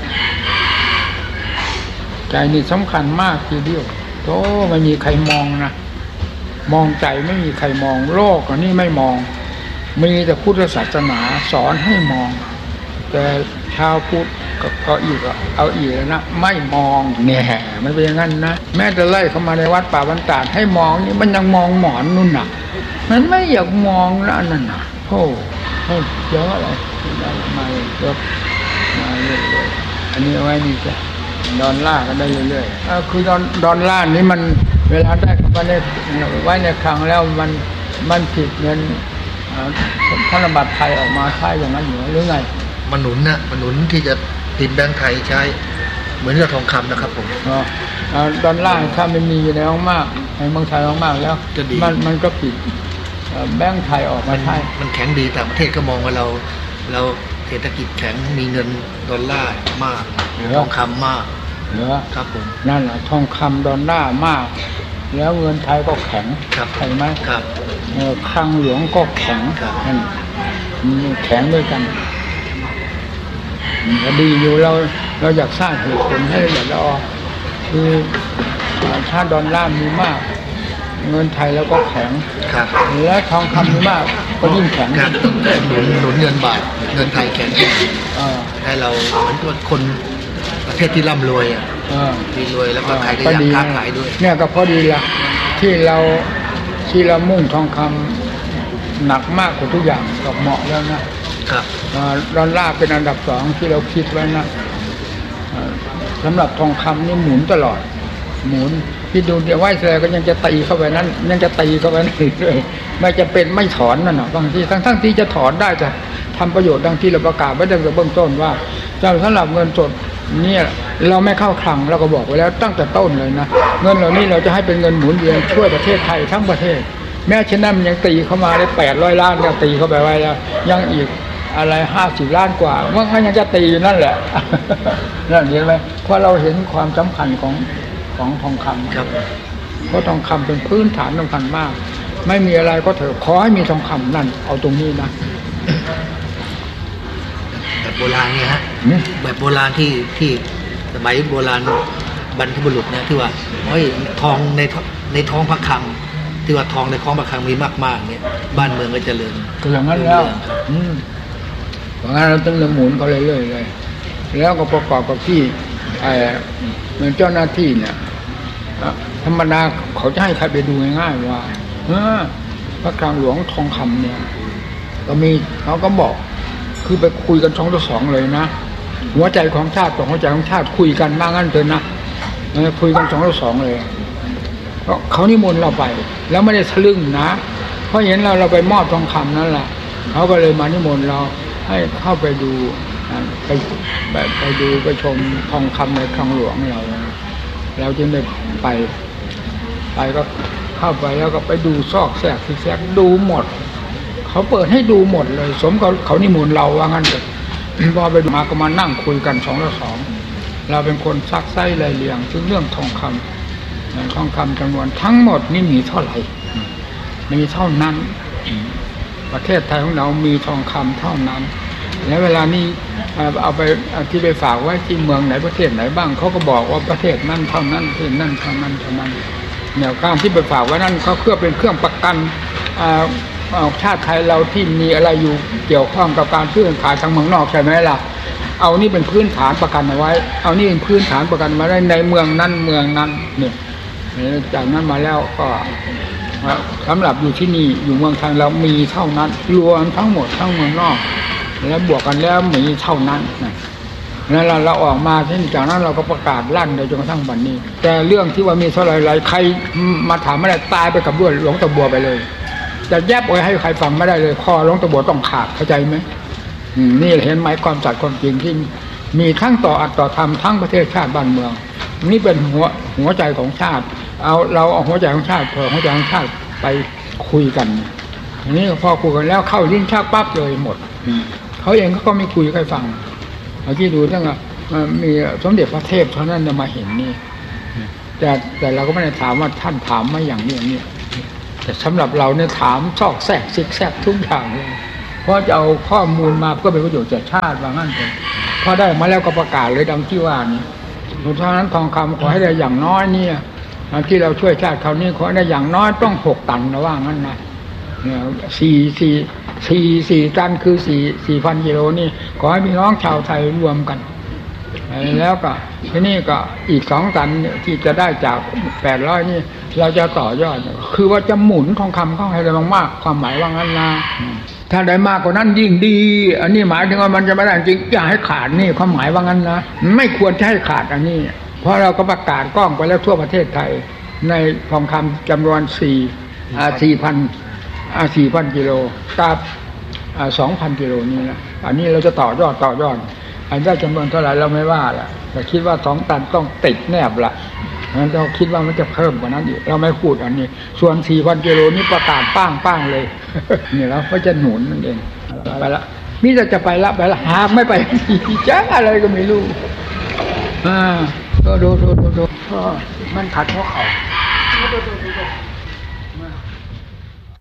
ใจนี่สำคัญมากทีเดียวโธ่ไม่มีใครมองนะมองใจไม่มีใครมองโลกอันนี้ไม่มองมีแต่พุทธศาสนาสอนให้มองแต่ชาวพุทธก็ก็อีกเอาอีกแล้วนะไม่มองแง่มันเป็นอย่างนั้นนะแม้จะไล่เข้ามาในวัดป่าบรรดาให้มองนี่มันยังมองหมอนนู่นน่ะมันไม่อยากมองแล้วนั่นน่ะโอ้โหเยอะอะไรมาเยอะมาเรื่อยๆอันนี้เอาไว้นี่จ้ะดอนล่าก็ได้เรื่อยๆอ่าคือดอนดอนล่านี่มันเวลาได้เข้ามาในไว้ในคลังแล้วมันมันผิดเงินธนบัตรไทยออกมาใช้อย่างนั้นหรือไงมันหนุนนะมันหนุนที่จะพิมพ์แบงค์ไทยใช้เหมือนกับทองคำนะครับผมอ๋อดอลลาร์ถ้ามันมีอยู่ในห้องมากในเมืองไทยห้องมากแล้วมันมันก็ผิดแบงค์ไทยออกมาใช้มันแข็งดีต่างประเทศก็มองว่าเราเราเศรษฐกิจแข็งมีเงินดอลลาร์มากทองคำมากเหรอครับผมนั่นแหละทองคำดอลลาร์มากแล้วเงินไทยก็แข็งใช่ไหมครับคลังหลวงก็แข็งนั่นแข็งด้วยกันก็ดีอยู่เราเราอยากสร้างเหตุผลให้ละเอียดละออคือถ้าดอลลาร์มีมากเงินไทยแล้วก็แข็งและทองคำมีมากก็ยิ่งแข็งหนุนหนุนเงินบาทเงินไทยแข็งให้เราเหมือนกับคนประเทศที่ร่ำรวยอ่ะมีรวยแล้วก็ใครก็อยากค้าขายด้วยเนี่ยก็พอดีละที่เราที่เรามุ่งทองคำหนักมากกว่าทุกอย่างก็เหมาะแล้วนะครับดอลลาร์เป็นอันดับสองที่เราคิดไว้นะสำหรับทองคำนี่หมุนตลอดหมุนที่ดูเดี๋ยวไหวเสร็จก็ยังจะตีเข้าไปนั้นยังจะตีเข้าไปนั่นอีกเลยไม่จะเป็นไม่ถอนนั่นน่ะบางทีทั้งทั้งที่จะถอนได้แต่ทำประโยชน์ดังที่เราประกาศไว้ตั้งแต่เบื้องต้นว่าเจ้าสำหรับเงินสดเนี่ยเราไม่เข้าคลังเราก็บอกไว้แล้วตั้งแต่ต้นเลยนะเงินเหล่านี้เราจะให้เป็นเงินหมุนเวียนช่วยประเทศไทยทั้งประเทศแม้เช่นนั้นมันยังตีเข้ามาได้แปดร้อยล้านยังตีเข้าไปไว้แล้วยังอีกอะไรห้าสิบล้านกว่ามันก็ยังจะตีอยู่นั่นแหละนั่นเห็นไหมเพราะเราเห็นความสำคัญของของทองคำครับเพราะทองคำเป็นพื้นฐานสำคัญมากไม่มีอะไรก็เถอะขอให้มีทองคำนั่นเอาตรงนี้นะแบบโบราณเนี่ยฮะแบบโบราณที่ที่สมัยโบราณบรรพบุรุษเนี่ยที่ว่าเฮ้ยทองในในท้องพระคลังที่ว่าทองในท้องพระคลังมีมากๆเนี่ยบ้านเมืองก็เจริญก็อย่างนั้นแล้วอืมเพราะงั้นเราต้องหมุนเขาเรื่อยๆเลยแล้วก็ประกอบกับที่ไอ้เหมือนเจ้าหน้าที่เนี่ยธรรมดาเขาจะให้ใครไปดูง่ายๆว่าเออพระคลังหลวงทองคำเนี่ยก็มีเขาก็บอกคือไปคุยกันสองต่อสองเลยนะหัวใจของชาติต่อหัวใจของชาติคุยกันมางั้นเถอะนะคุยกันสองต่อสองเลยเพราะเขานิมนต์เราไปแล้วไม่ได้ทะลึ่งนะเพราะเห็นเราเราไปมอบทองคำนั่นแหละเขาก็เลยมานิมนต์เราให้เข้าไปดูไปไปดูไปชมทองคำในคลังหลวงเราเราจึงได้ไปไปก็เข้าไปแล้วก็ไปดูซอกแซกซิแซกดูหมดเขาเปิดให้ดูหมดเลยสมกับเขานิมนต์เราว่างั้นเลยพอไปดูมาก็มานั่งคุยกันสองต่อสองเราเป็นคนซักไซ้รายเรียงถึงเรื่องทองคำทองคำจำนวนทั้งหมดนี่มีเท่าไหร่มีเท่านั้นประเทศไทยของเรามีทองคำเท่านั้นแล้วเวลานี้เอาไปที่ไปฝากไว้ที่เมืองไหนประเทศไหนบ้างเขาก็บอกว่าประเทศนั้นเท่านั้นที่นั่นเท่านั้นเท่านั้นแนวการที่ไปฝากไว้นั่นเขาเพื่อเป็นเครื่องประกันชาติไทยเราที่มีอะไรอยู่เกี่ยวข้องกับการซื้อขายทางเมืองนอกใช่ไหมล่ะเอานี่เป็นพื้นฐานประกันเอาไว้เอานี่เป็นพื้นฐานประกันมาได้ในเมืองนั้นเมืองนั้นเนี่ยจากนั้นมาแล้วก็สำหรับอยู่ที่นี่อยู่เมืองไทยเรามีเท่านั้นรวมทั้งหมดทั้งเมืองนอกแล้วบวกกันแล้วมีเท่านั้นนะแล้วเราเราออกมาที่จากนั้นเราก็ประกาศลั่นโดยจนกระทั่งบัดนี้แต่เรื่องที่ว่ามีเท่าไรๆใครมาถามไม่ได้ตายไปกับด้วยหลวงตาบัวไปเลยจะแยบไว้ให้ใครฟังไม่ได้เลยคอหลวงตาบัวต้องขาดเข้าใจไหมนี่เห็นไหมความสัตย์ความจริงที่มีทั้งต่ออัตต่อธรรมทั้งประเทศชาติบ้านเมืองนี่เป็นหัวหัวใจของชาติเอาเราเอาหัวใจของชาติพอหัวใจของชาติไปคุยกันอันนี้พอคุยกันแล้วเข้าลิ้นชักปั๊บเลยหมดเขาเองเขาก็ไม่คุยใครฟังเอาที่ดูตั้งแต่มีสมเด็จพระเทพเท่านั้นจะมาเห็นนี่แต่แต่เราก็ไม่ได้ถามว่าท่านถามมาอย่างนี้อย่างนี้แต่สำหรับเราเนี่ยถามซอกแซกซิกแซกทุกอย่างเลยเพราะจะเอาข้อมูลมาเพื่อเป็นประโยชน์แก่ชาติว่างั้นเลยพอได้มาแล้วก็ประกาศเลยดังที่ว่านี้เพราะฉะนั้นทองคำขอให้ได้อย่างน้อยเนี่ยที่เราช่วยชาติคราวนี้ขอให้ได้อย่างน้อยต้องหกตันนะว่างั้นนะเนี่ยสี่สี่สี่สี่ตันคือสี่สี่พันกิโลนี่ขอให้พี่น้องชาวไทยรวมกันแล้วก็ที่นี่ก็อีกสองตันที่จะได้จากแปดร้อยนี่เราจะต่อยอดคือว่าจะหมุนทองคำเข้าให้ได้มากๆความหมายว่างั้นนะถ้าได้มากกว่านั้นยิ่งดีอันนี้หมายถึงว่ามันจะไม่ได้จริงอย่าให้ขาดนี่ความหมายว่างั้นนะไม่ควรจะให้ขาดอันนี้เพราะเราก็ประกาศกล้องไปแล้วทั่วประเทศไทยในทองคำจำนวนสี่อ่าสี่พันอ่าสี่พันกิโลกับอ่าสองพันกิโลนี่นะอันนี้เราจะต่อยอดต่อยอดอันได้จำนวนเท่าไหร่เราไม่ว่าละแต่คิดว่าสองตันต้องติดแนบละงั้นเราคิดว่ามันจะเพิ่มกว่านั้นอีกเราไม่พูดอันนี้ส่วนสี่พันกิโลนี่ประกาศป้างป้างเลยนี่แล้วก็จะหนุนนั่นเองไปละนี่จะจะไปละไปละหากไม่ไปจ้าอะไรก็ไม่รู้อ่าดูดูดูดูมันขัดหัวเข่า